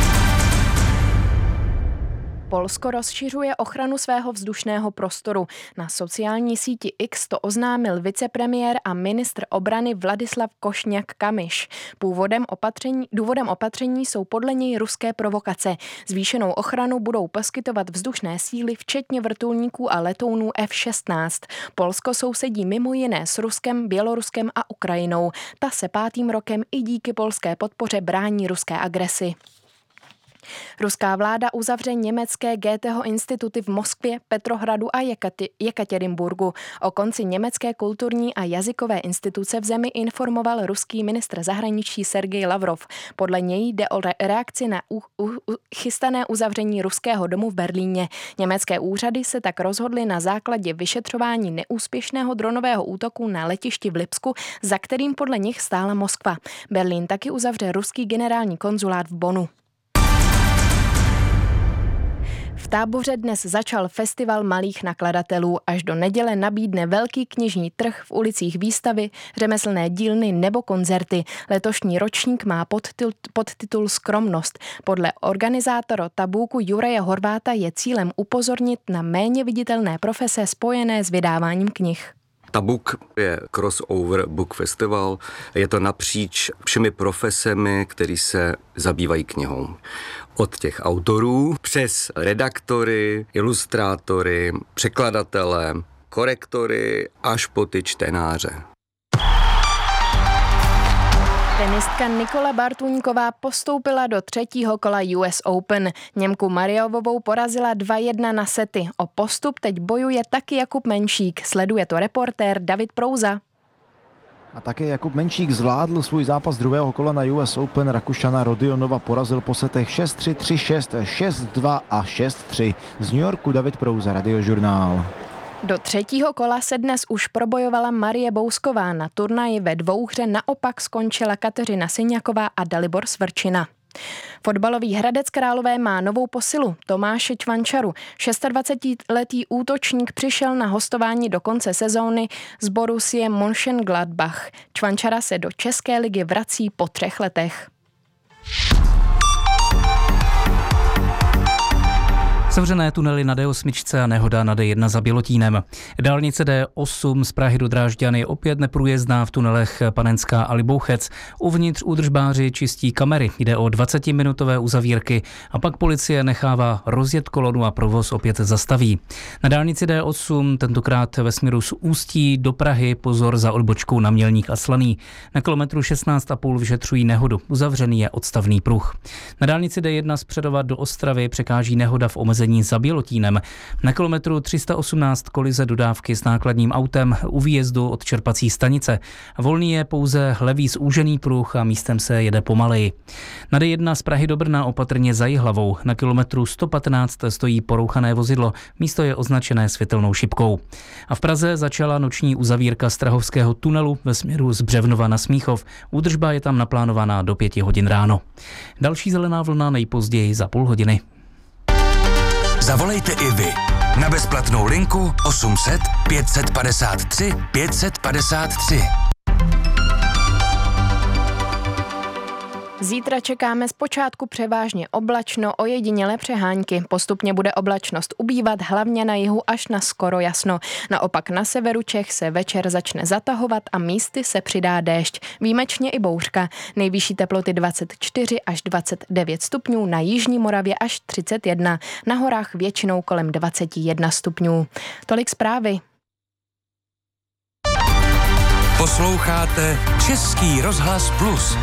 L: Polsko rozšiřuje ochranu svého vzdušného prostoru. Na sociální síti X to oznámil vicepremiér a ministr obrany Vladislav Košňák-Kamyš. Důvodem opatření jsou podle něj ruské provokace. Zvýšenou ochranu budou poskytovat vzdušné síly, včetně vrtulníků a letounů F-16. Polsko sousedí mimo jiné s Ruskem, Běloruskem a Ukrajinou. Ta se 5. rokem i díky polské podpoře brání ruské agresi. Ruská vláda uzavře německé Goetheho instituty v Moskvě, Petrohradu a Jekatěrinburgu. O konci německé kulturní a jazykové instituce v zemi informoval ruský ministr zahraničí Sergej Lavrov. Podle něj jde o reakci na chystané uzavření ruského domu v Berlíně. Německé úřady se tak rozhodly na základě vyšetřování neúspěšného dronového útoku na letišti v Lipsku, za kterým podle nich stála Moskva. Berlín taky uzavře ruský generální konzulát v Bonnu. V Táboře dnes začal festival malých nakladatelů. Až do neděle nabídne velký knižní trh, v ulicích výstavy, řemeslné dílny nebo koncerty. Letošní ročník má podtitul Skromnost. Podle organizátora tabůku Juraje Horváta je cílem upozornit na méně viditelné profese spojené s vydáváním knih.
N: Tabuk je crossover book festival, je to napříč všemi profesemi, který se zabývají knihou. Od těch autorů přes redaktory, ilustrátory, překladatele, korektory až po ty čtenáře.
L: Tenistka Nikola Bartuňková postoupila do 3. kola US Open. Němku Mariovovou porazila 2-1 na sety. O postup teď bojuje taky Jakub Menšík. Sleduje to reportér David Prouza.
O: A také Jakub Menšík zvládl svůj zápas druhého kola na US Open. Rakušana Rodionova porazil po setech 6-3, 3-6, 6-2 a 6-3. Z New Yorku David Prouza, Radiožurnál.
L: Do 3. kola se dnes už probojovala Marie Bousková. Na turnaji ve dvouhře naopak skončila Kateřina Syňaková a Dalibor Svrčina. Fotbalový Hradec Králové má novou posilu, Tomáše Čvančaru. 26letý útočník přišel na hostování do konce sezóny z Borussie Mönchengladbach. Čvančara se do České ligy vrací po 3 letech.
P: Zavřené tunely na D8 a nehoda na D1 za Bělotínem. Dálnice D8 z Prahy do Drážďan je opět neprůjezdná v tunelech Panenská a Libouchec. Uvnitř údržbáři čistí kamery. Jde o 20-minutové uzavírky a pak policie nechává rozjet kolonu a provoz opět zastaví. Na dálnici D8 tentokrát ve směru z Ústí do Prahy pozor za odbočkou na Mělník a Slaný. Na kilometru 16,5 vyšetřují nehodu. Uzavřený je odstavný pruh. Na dálnici D1 z Přerova do Ostravy překáží nehoda v omezení za Bělotínem. Na kilometru 318 kolize dodávky s nákladním autem u výjezdu od čerpací stanice. Volný je pouze levý zúžený pruh a místem se jede pomaleji. Na D1 z Prahy do Brna opatrně za Jihlavou. Na kilometru 115 stojí porouchané vozidlo. Místo je označené světelnou šipkou. A v Praze začala noční uzavírka Strahovského tunelu ve směru z Břevnova na Smíchov. Údržba je tam naplánovaná do 5 hodin ráno. Další zelená vlna nejpozději za půl hodiny.
C: Zavolejte i vy na bezplatnou linku 800 553 553.
L: Zítra čekáme zpočátku převážně oblačno, ojedinělé přehánky. Postupně bude oblačnost ubývat, hlavně na jihu až na skoro jasno. Naopak na severu Čech se večer začne zatahovat a místy se přidá déšť. Výjimečně i bouřka. Nejvyšší teploty 24 až 29 stupňů, na jižní Moravě až 31. Na horách většinou kolem 21 stupňů. Tolik zprávy.
C: Posloucháte Český rozhlas Plus.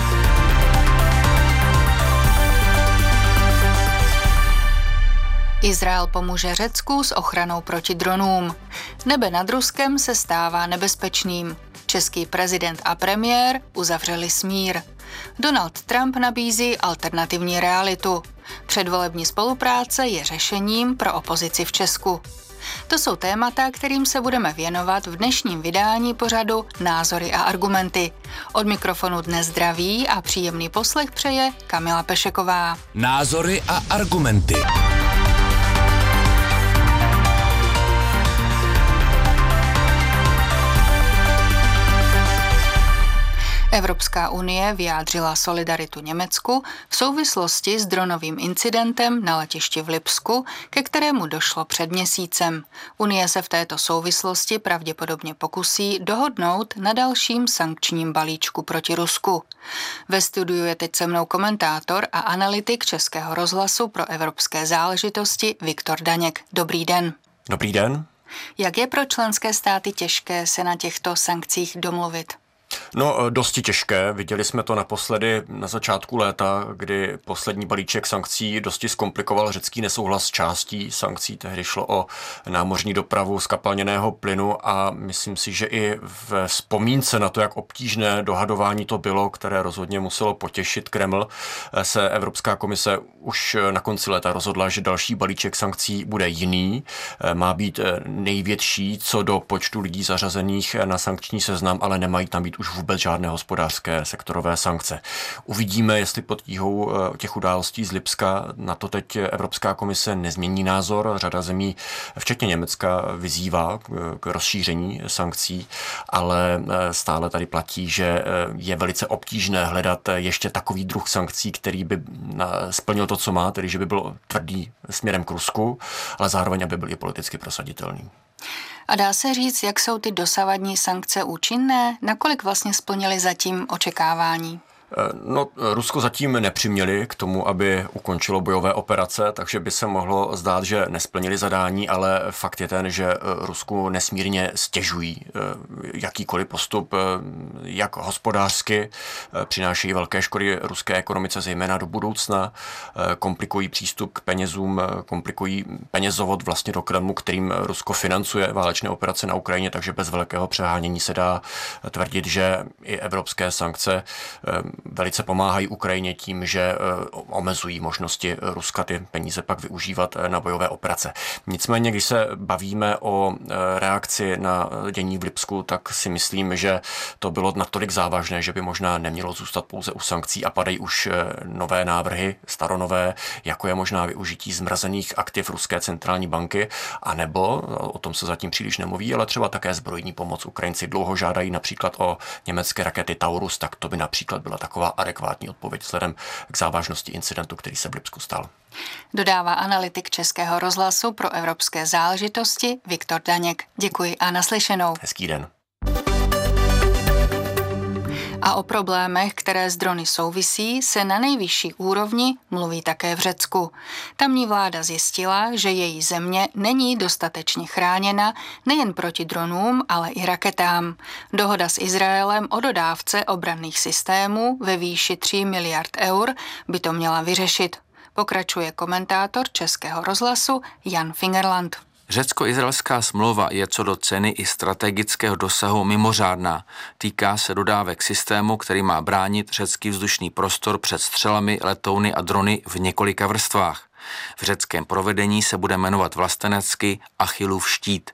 Q: Izrael pomůže Řecku s ochranou proti dronům. Nebe nad Ruskem se stává nebezpečným. Český prezident a premiér uzavřeli smír. Donald Trump nabízí alternativní realitu. Předvolební spolupráce je řešením pro opozici v Česku. To jsou témata, kterým se budeme věnovat v dnešním vydání pořadu Názory a argumenty. Od mikrofonu dnes zdraví a příjemný poslech přeje Kamila Pešeková.
C: Názory a argumenty.
Q: Evropská unie vyjádřila solidaritu Německu v souvislosti s dronovým incidentem na letišti v Lipsku, ke kterému došlo před měsícem. Unie se v této souvislosti pravděpodobně pokusí dohodnout na dalším sankčním balíčku proti Rusku. Ve studiu je teď se mnou komentátor a analytik Českého rozhlasu pro evropské záležitosti Viktor Daněk. Dobrý den.
R: Dobrý den.
Q: Jak je pro členské státy těžké se na těchto sankcích domluvit?
R: No, dosti těžké. Viděli jsme to naposledy na začátku léta, kdy poslední balíček sankcí dosti zkomplikoval řecký nesouhlas s částí sankcí. Tehdy šlo o námořní dopravu zkapalněného plynu a myslím si, že i v vzpomínce na to, jak obtížné dohadování to bylo, které rozhodně muselo potěšit Kreml, se Evropská komise už na konci léta rozhodla, že další balíček sankcí bude jiný. Má být největší co do počtu lidí zařazených na sankční seznam, ale nemají tam být už vůbec žádné hospodářské sektorové sankce. Uvidíme, jestli pod tíhou těch událostí z Lipska na to teď Evropská komise nezmění názor. Řada zemí, včetně Německa, vyzývá k rozšíření sankcí, ale stále tady platí, že je velice obtížné hledat ještě takový druh sankcí, který by splnil to, co má, tedy že by byl tvrdý směrem k Rusku, ale zároveň, aby byl i politicky prosaditelný.
Q: A dá se říct, jak jsou ty dosavadní sankce účinné? Nakolik vlastně splnily zatím očekávání?
R: No, Rusko zatím nepřiměli k tomu, aby ukončilo bojové operace, takže by se mohlo zdát, že nesplnili zadání, ale fakt je ten, že Rusku nesmírně stěžují jakýkoliv postup, jak hospodářsky, přinášejí velké škody ruské ekonomice, zejména do budoucna, komplikují přístup k penězům, komplikují penězovod vlastně do Kremlu, kterým Rusko financuje válečné operace na Ukrajině, takže bez velkého přehánění se dá tvrdit, že i evropské sankce velice pomáhají Ukrajině tím, že omezují možnosti Ruska ty peníze pak využívat na bojové operace. Nicméně, když se bavíme o reakci na dění v Lipsku, tak si myslím, že to bylo natolik závažné, že by možná nemělo zůstat pouze u sankcí a padají už nové návrhy, staronové, jako je možná využití zmrazených aktiv Ruské centrální banky, anebo, o tom se zatím příliš nemluví, ale třeba také zbrojní pomoc. Ukrajinci dlouho žádají například o německé rakety Taurus, tak to by například byla taková adekvátní odpověď vzhledem k závažnosti incidentu, který se v Lipsku stal.
Q: Dodává analytik Českého rozhlasu pro evropské záležitosti Viktor Daněk. Děkuji a naslyšenou.
R: Hezký den.
Q: A o problémech, které s drony souvisí, se na nejvyšší úrovni mluví také v Řecku. Tamní vláda zjistila, že její země není dostatečně chráněna nejen proti dronům, ale i raketám. Dohoda s Izraelem o dodávce obranných systémů ve výši 3 miliard eur by to měla vyřešit. Pokračuje komentátor Českého rozhlasu Jan Fingerland.
S: Řecko-izraelská smlouva je co do ceny i strategického dosahu mimořádná. Týká se dodávek systému, který má bránit řecký vzdušný prostor před střelami, letouny a drony v několika vrstvách. V řeckém provedení se bude jmenovat vlastenecky Achillův štít.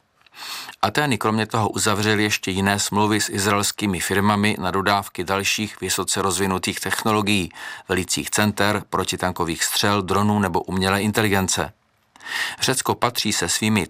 S: Atény kromě toho uzavřely ještě jiné smlouvy s izraelskými firmami na dodávky dalších vysoce rozvinutých technologií, velicích center, protitankových střel, dronů nebo umělé inteligence. Řecko patří se svými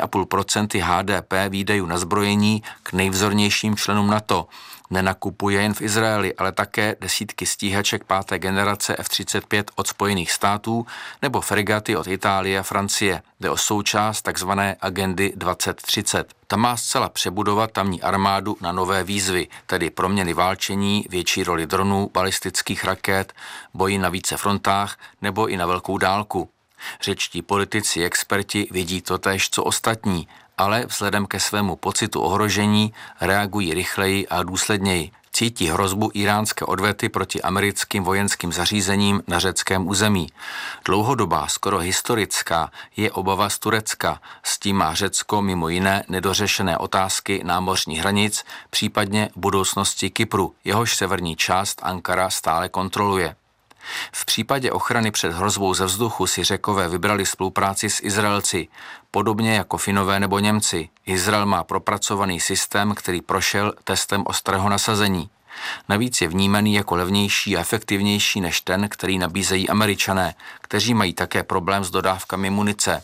S: 3,5% HDP výdajů na zbrojení k nejvzornějším členům NATO. Nenakupuje jen v Izraeli, ale také desítky stíhaček 5. generace F-35 od Spojených států nebo fregaty od Itálie a Francie. Jde o součást takzvané agendy 2030. Ta má zcela přebudovat tamní armádu na nové výzvy, tedy proměny válčení, větší roli dronů, balistických raket, boji na více frontách nebo i na velkou dálku. Řečtí politici, experti vidí totéž co ostatní, ale vzhledem ke svému pocitu ohrožení reagují rychleji a důsledněji. Cítí hrozbu iránské odvety proti americkým vojenským zařízením na řeckém území. Dlouhodobá, skoro historická, je obava z Turecka. S tím má Řecko mimo jiné nedořešené otázky námořních hranic, případně budoucnosti Kypru, jehož severní část Ankara stále kontroluje. V případě ochrany před hrozbou ze vzduchu si Řekové vybrali spolupráci s Izraelci, podobně jako Finové nebo Němci. Izrael má propracovaný systém, který prošel testem ostrého nasazení. Navíc je vnímaný jako levnější a efektivnější než ten, který nabízejí Američané, kteří mají také problém s dodávkami munice.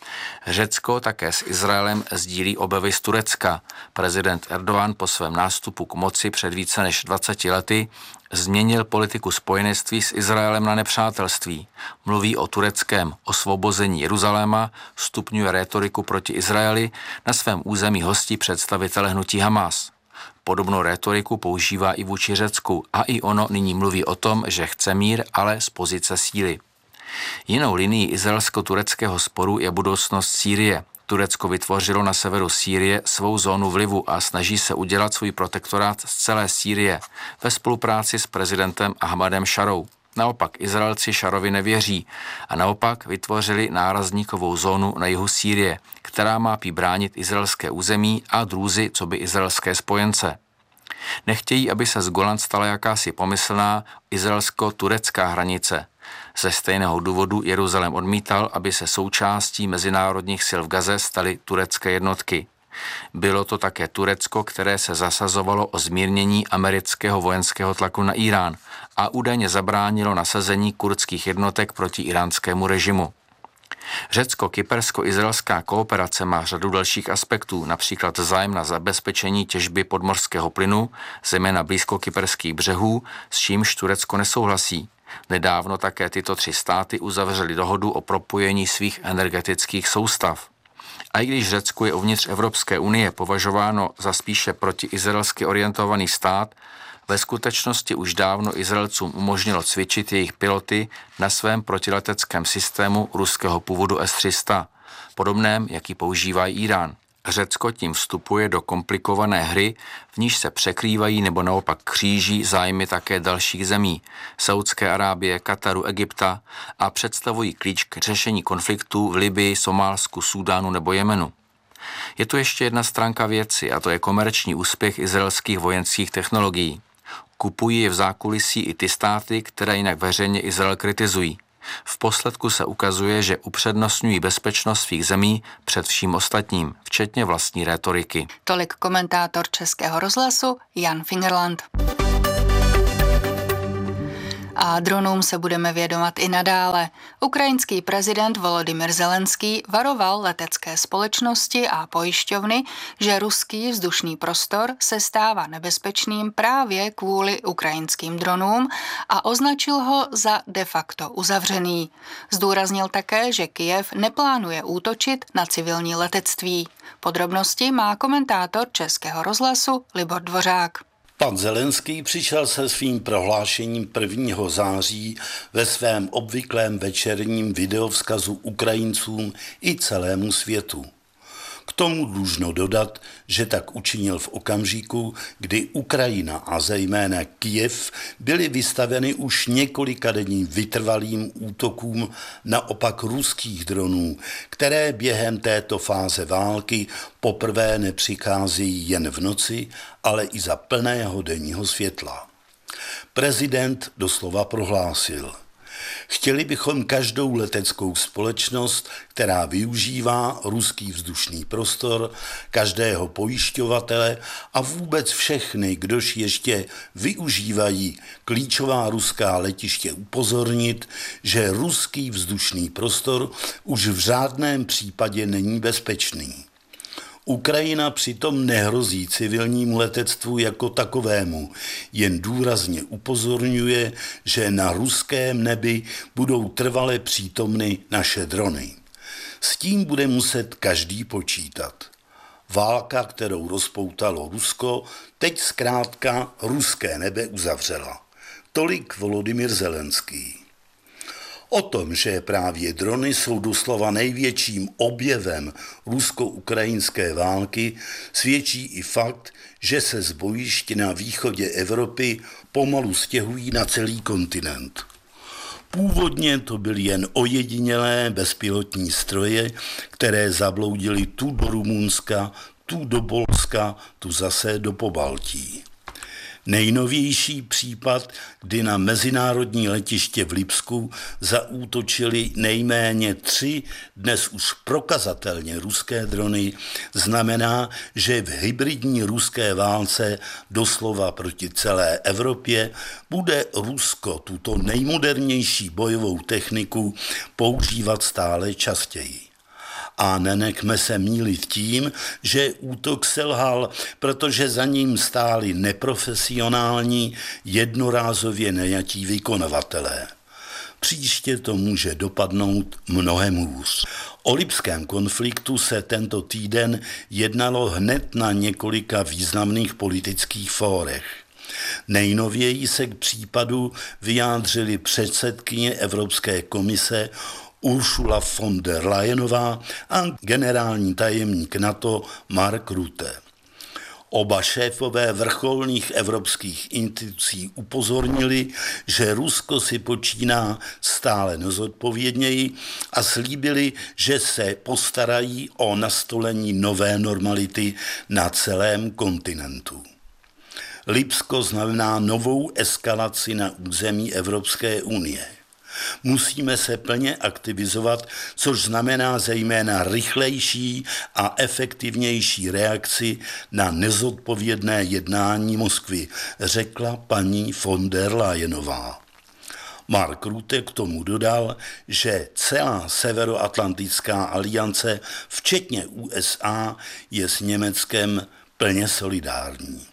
S: Řecko také s Izraelem sdílí obavy z Turecka. Prezident Erdogan po svém nástupu k moci před více než 20 lety změnil politiku spojenectví s Izraelem na nepřátelství. Mluví o tureckém osvobození Jeruzaléma, stupňuje rétoriku proti Izraeli, na svém území hostí představitele hnutí Hamas. Podobnou rétoriku používá i vůči Řecku a i ono nyní mluví o tom, že chce mír, ale z pozice síly. Jinou linií izraelsko-tureckého sporu je budoucnost Sýrie. Turecko vytvořilo na severu Sýrie svou zónu vlivu a snaží se udělat svůj protektorát z celé Sýrie ve spolupráci s prezidentem Ahmadem Šarou. Naopak Izraelci Šarovi nevěří a naopak vytvořili nárazníkovou zónu na jihu Sýrie, která má bránit izraelské území a drůzy coby izraelské spojence. Nechtějí, aby se z Golan stala jakási pomyslná izraelsko-turecká hranice. Ze stejného důvodu Jeruzalém odmítal, aby se součástí mezinárodních sil v Gaze staly turecké jednotky. Bylo to také Turecko, které se zasazovalo o zmírnění amerického vojenského tlaku na Irán a údajně zabránilo nasazení kurdských jednotek proti iránskému režimu. Řecko-kypersko-izraelská kooperace má řadu dalších aspektů, například zájem na zabezpečení těžby podmořského plynu, zejména blízko kyperských břehů, s čímž Turecko nesouhlasí. Nedávno také tyto 3 státy uzavřely dohodu o propojení svých energetických soustav. A i když Řecko je uvnitř Evropské unie považováno za spíše protiizraelsky orientovaný stát, ve skutečnosti už dávno Izraelcům umožnilo cvičit jejich piloty na svém protileteckém systému ruského původu S-300, podobném, jaký používá Irán. Řecko tím vstupuje do komplikované hry, v níž se překrývají nebo naopak kříží zájmy také dalších zemí, Saúdské Arábie, Kataru, Egypta, a představují klíč k řešení konfliktů v Libyi, Somálsku, Súdánu nebo Jemenu. Je tu ještě jedna stránka věci, a to je komerční úspěch izraelských vojenských technologií. Kupují je v zákulisí i ty státy, které jinak veřejně Izrael kritizují. V posledku se ukazuje, že upřednostňují bezpečnost svých zemí před vším ostatním, včetně vlastní rétoriky.
Q: Tolik komentátor Českého rozhlasu Jan Fingerland. A dronům se budeme věnovat i nadále. Ukrajinský prezident Volodymyr Zelenský varoval letecké společnosti a pojišťovny, že ruský vzdušný prostor se stává nebezpečným právě kvůli ukrajinským dronům a označil ho za de facto uzavřený. Zdůraznil také, že Kyjev neplánuje útočit na civilní letectví. Podrobnosti má komentátor Českého rozhlasu Libor Dvořák.
T: Pan Zelenský přišel se svým prohlášením 1. září ve svém obvyklém večerním videovzkazu Ukrajincům i celému světu. K tomu dlužno dodat, že tak učinil v okamžiku, kdy Ukrajina a zejména Kyjev byly vystaveny už několikadenním vytrvalým útokům naopak ruských dronů, které během této fáze války poprvé nepřicházejí jen v noci, ale i za plného denního světla. Prezident doslova prohlásil: chtěli bychom každou leteckou společnost, která využívá ruský vzdušný prostor, každého pojišťovatele a vůbec všechny, kdož ještě využívají klíčová ruská letiště, upozornit, že ruský vzdušný prostor už v žádném případě není bezpečný. Ukrajina přitom nehrozí civilnímu letectvu jako takovému, jen důrazně upozorňuje, že na ruském nebi budou trvale přítomny naše drony. S tím bude muset každý počítat. Válka, kterou rozpoutalo Rusko, teď zkrátka ruské nebe uzavřela. Tolik Volodymyr Zelenský. O tom, že právě drony jsou doslova největším objevem rusko-ukrajinské války, svědčí i fakt, že se z bojišť na východě Evropy pomalu stěhují na celý kontinent. Původně to byly jen ojedinělé bezpilotní stroje, které zabloudily tu do Rumunska, tu do Polska, tu zase do Pobaltí. Nejnovější případ, kdy na mezinárodní letiště v Lipsku zaútočili nejméně 3 dnes už prokazatelně ruské drony, znamená, že v hybridní ruské válce doslova proti celé Evropě bude Rusko tuto nejmodernější bojovou techniku používat stále častěji. A nenechme se mýlit tím, že útok selhal, protože za ním stáli neprofesionální, jednorázově najatí vykonavatelé. Příště to může dopadnout mnohem hůř. O lipském konfliktu se tento týden jednalo hned na několika významných politických fórech. Nejnověji se k případu vyjádřili předsedkyně Evropské komise Ursula von der Leyenová a generální tajemník NATO Mark Rutte. Oba šéfové vrcholných evropských institucí upozornili, že Rusko si počíná stále nezodpovědněji a slíbili, že se postarají o nastolení nové normality na celém kontinentu. Lipsko znamená novou eskalaci na území Evropské unie. Musíme se plně aktivizovat, což znamená zejména rychlejší a efektivnější reakci na nezodpovědné jednání Moskvy, řekla paní von der Leyenová. Mark Rutte k tomu dodal, že celá Severoatlantická aliance, včetně USA, je s Německem plně solidární.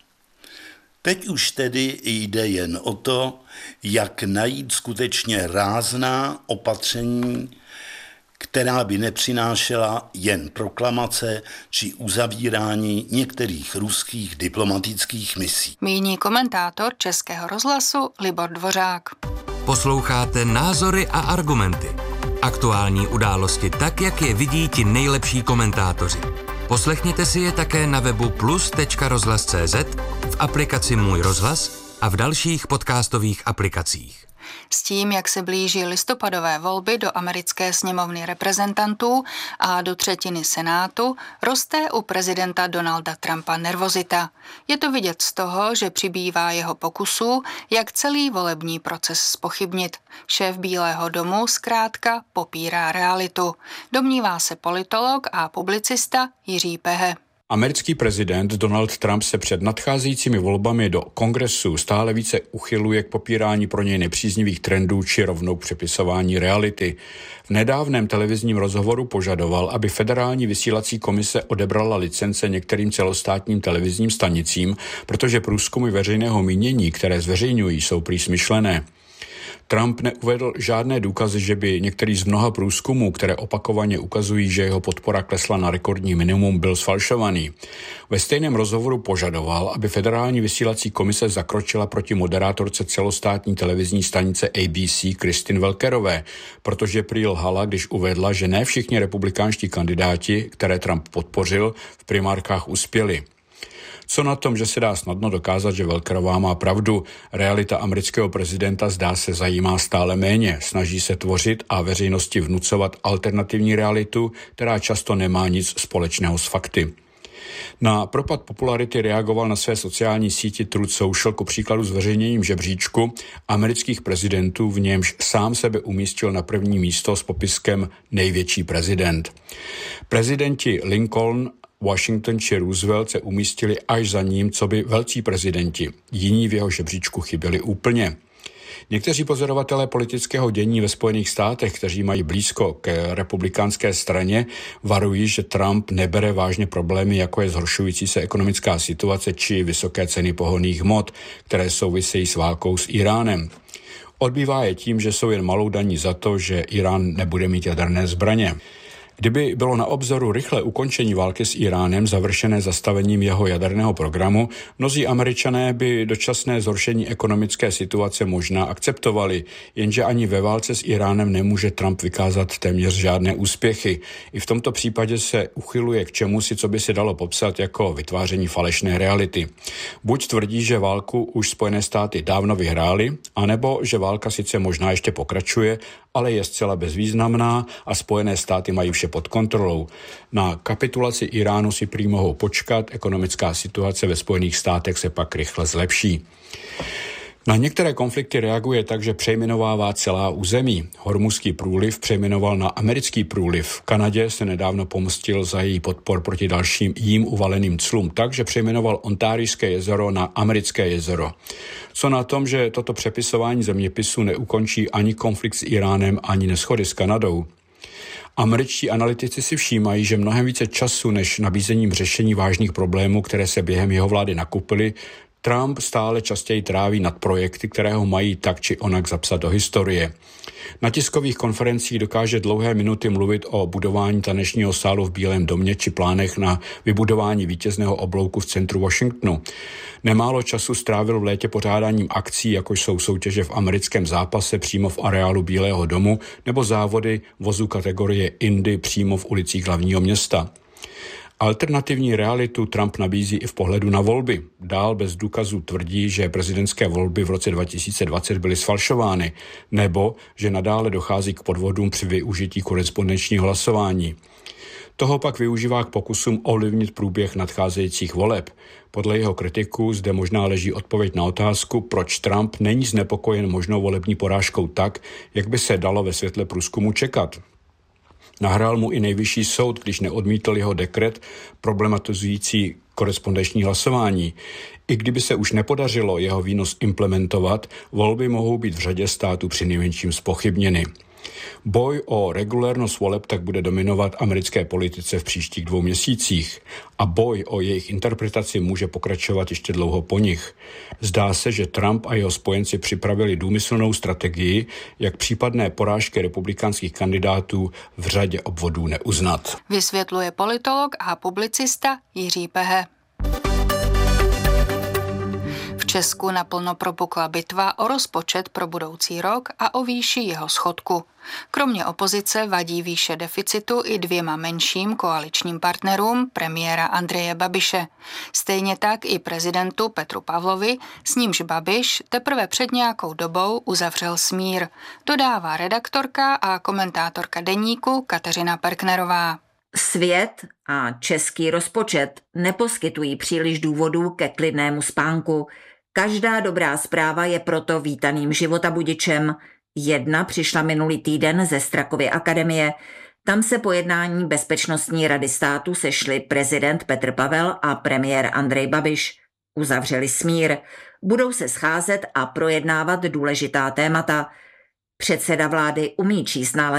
T: Teď už tedy jde jen o to, jak najít skutečně rázná opatření, která by nepřinášela jen proklamace či uzavírání některých ruských diplomatických misí.
Q: Míní komentátor Českého rozhlasu Libor Dvořák.
C: Posloucháte Názory a argumenty. Aktuální události tak, jak je vidí ti nejlepší komentátoři. Poslechněte si je také na webu plus.rozhlas.cz, v aplikaci Můj rozhlas a v dalších podcastových aplikacích.
Q: S tím, jak se blíží listopadové volby do americké sněmovny reprezentantů a do třetiny Senátu, roste u prezidenta Donalda Trumpa nervozita. Je to vidět z toho, že přibývá jeho pokusů, jak celý volební proces zpochybnit. Šéf Bílého domu zkrátka popírá realitu. Domnívá se politolog a publicista Jiří Pehe.
U: Americký prezident Donald Trump se před nadcházejícími volbami do kongresu stále více uchyluje k popírání pro něj nepříznivých trendů či rovnou k přepisování reality. V nedávném televizním rozhovoru požadoval, aby Federální vysílací komise odebrala licence některým celostátním televizním stanicím, protože průzkumy veřejného mínění, které zveřejňují, jsou prý smyšlené. Trump neuvedl žádné důkazy, že by některý z mnoha průzkumů, které opakovaně ukazují, že jeho podpora klesla na rekordní minimum, byl sfalšovaný. Ve stejném rozhovoru požadoval, aby Federální vysílací komise zakročila proti moderátorce celostátní televizní stanice ABC Kristin Welkerové, protože prý lhala, když uvedla, že ne všichni republikánští kandidáti, které Trump podpořil, v primárkách uspěli. Co na tom, že se dá snadno dokázat, že Welkerová má pravdu? Realita amerického prezidenta zdá se zajímá stále méně. Snaží se tvořit a veřejnosti vnucovat alternativní realitu, která často nemá nic společného s fakty. Na propad popularity reagoval na své sociální síti Truth Social ku příkladu zveřejněním žebříčku amerických prezidentů, v němž sám sebe umístil na první místo s popiskem největší prezident. Prezidenti Lincoln, Washington či Roosevelt se umístili až za ním, co by velcí prezidenti. Jiní v jeho žebříčku chyběli úplně. Někteří pozorovatelé politického dění ve Spojených státech, kteří mají blízko k republikánské straně, varují, že Trump nebere vážně problémy, jako je zhoršující se ekonomická situace či vysoké ceny pohonných hmot, které souvisejí s válkou s Iránem. Odbývá je tím, že jsou jen malou daní za to, že Irán nebude mít jaderné zbraně. Kdyby bylo na obzoru rychlé ukončení války s Iránem završené zastavením jeho jaderného programu, mnozí Američané by dočasné zhoršení ekonomické situace možná akceptovali, jenže ani ve válce s Iránem nemůže Trump vykázat téměř žádné úspěchy. I v tomto případě se uchyluje k čemusi, co by se dalo popsat jako vytváření falešné reality. Buď tvrdí, že válku už Spojené státy dávno vyhrály, anebo že válka sice možná ještě pokračuje, ale je zcela bezvýznamná a Spojené státy mají vše pod kontrolou. Na kapitulaci Iránu si prý mohou počkat, ekonomická situace ve Spojených státech se pak rychle zlepší. Na některé konflikty reaguje tak, že přejmenovává celá území. Hormuzský průliv přejmenoval na americký průliv. V Kanadě se nedávno pomstil za její podpor proti dalším jím uvaleným clům tak, že přejmenoval Ontárijské jezero na americké jezero. Co na tom, že toto přepisování zeměpisu neukončí ani konflikt s Iránem, ani neshody s Kanadou? Američtí analytici si všímají, že mnohem více času než nabízením řešení vážných problémů, které se během jeho vlády nakupily, Trump stále častěji tráví nad projekty, které ho mají tak či onak zapsat do historie. Na tiskových konferencích dokáže dlouhé minuty mluvit o budování tanečního sálu v Bílém domě či plánech na vybudování vítězného oblouku v centru Washingtonu. Nemálo času strávil v létě pořádáním akcí, jako jsou soutěže v americkém zápase přímo v areálu Bílého domu nebo závody vozů kategorie Indy přímo v ulicích hlavního města. Alternativní realitu Trump nabízí i v pohledu na volby. Dál bez důkazů tvrdí, že prezidentské volby v roce 2020 byly sfalšovány, nebo že nadále dochází k podvodům při využití korespondenčního hlasování. Toho pak využívá k pokusům ovlivnit průběh nadcházejících voleb. Podle jeho kritiků zde možná leží odpověď na otázku, proč Trump není znepokojen možnou volební porážkou tak, jak by se dalo ve světle průzkumu čekat. Nahrál mu i nejvyšší soud, když neodmítl jeho dekret problematizující korespondenční hlasování. I kdyby se už nepodařilo jeho výnos implementovat, volby mohou být v řadě států přinejmenším zpochybněny. Boj o regulérnost voleb tak bude dominovat americké politice v příštích 2 měsících a boj o jejich interpretaci může pokračovat ještě dlouho po nich. Zdá se, že Trump a jeho spojenci připravili důmyslnou strategii, jak případné porážky republikánských kandidátů v řadě obvodů neuznat.
Q: Vysvětluje politolog a publicista Jiří Pehe. V Česku naplno propukla bitva o rozpočet pro budoucí rok a o výši jeho schodku. Kromě opozice vadí výše deficitu i 2 menším koaličním partnerům premiéra Andreje Babiše. Stejně tak i prezidentu Petru Pavlovi, s nímž Babiš teprve před nějakou dobou uzavřel smír, dodává redaktorka a komentátorka Deníku Kateřina Perknerová.
A: Svět a český rozpočet neposkytují příliš důvodů ke klidnému spánku. Každá dobrá zpráva je proto vítaným životabudičem. Jedna přišla minulý týden ze Strakovy akademie. Tam se po jednání Bezpečnostní rady státu sešli prezident Petr Pavel a premiér Andrej Babiš. Uzavřeli smír. Budou se scházet a projednávat důležitá témata. Předseda vlády umí číst náladu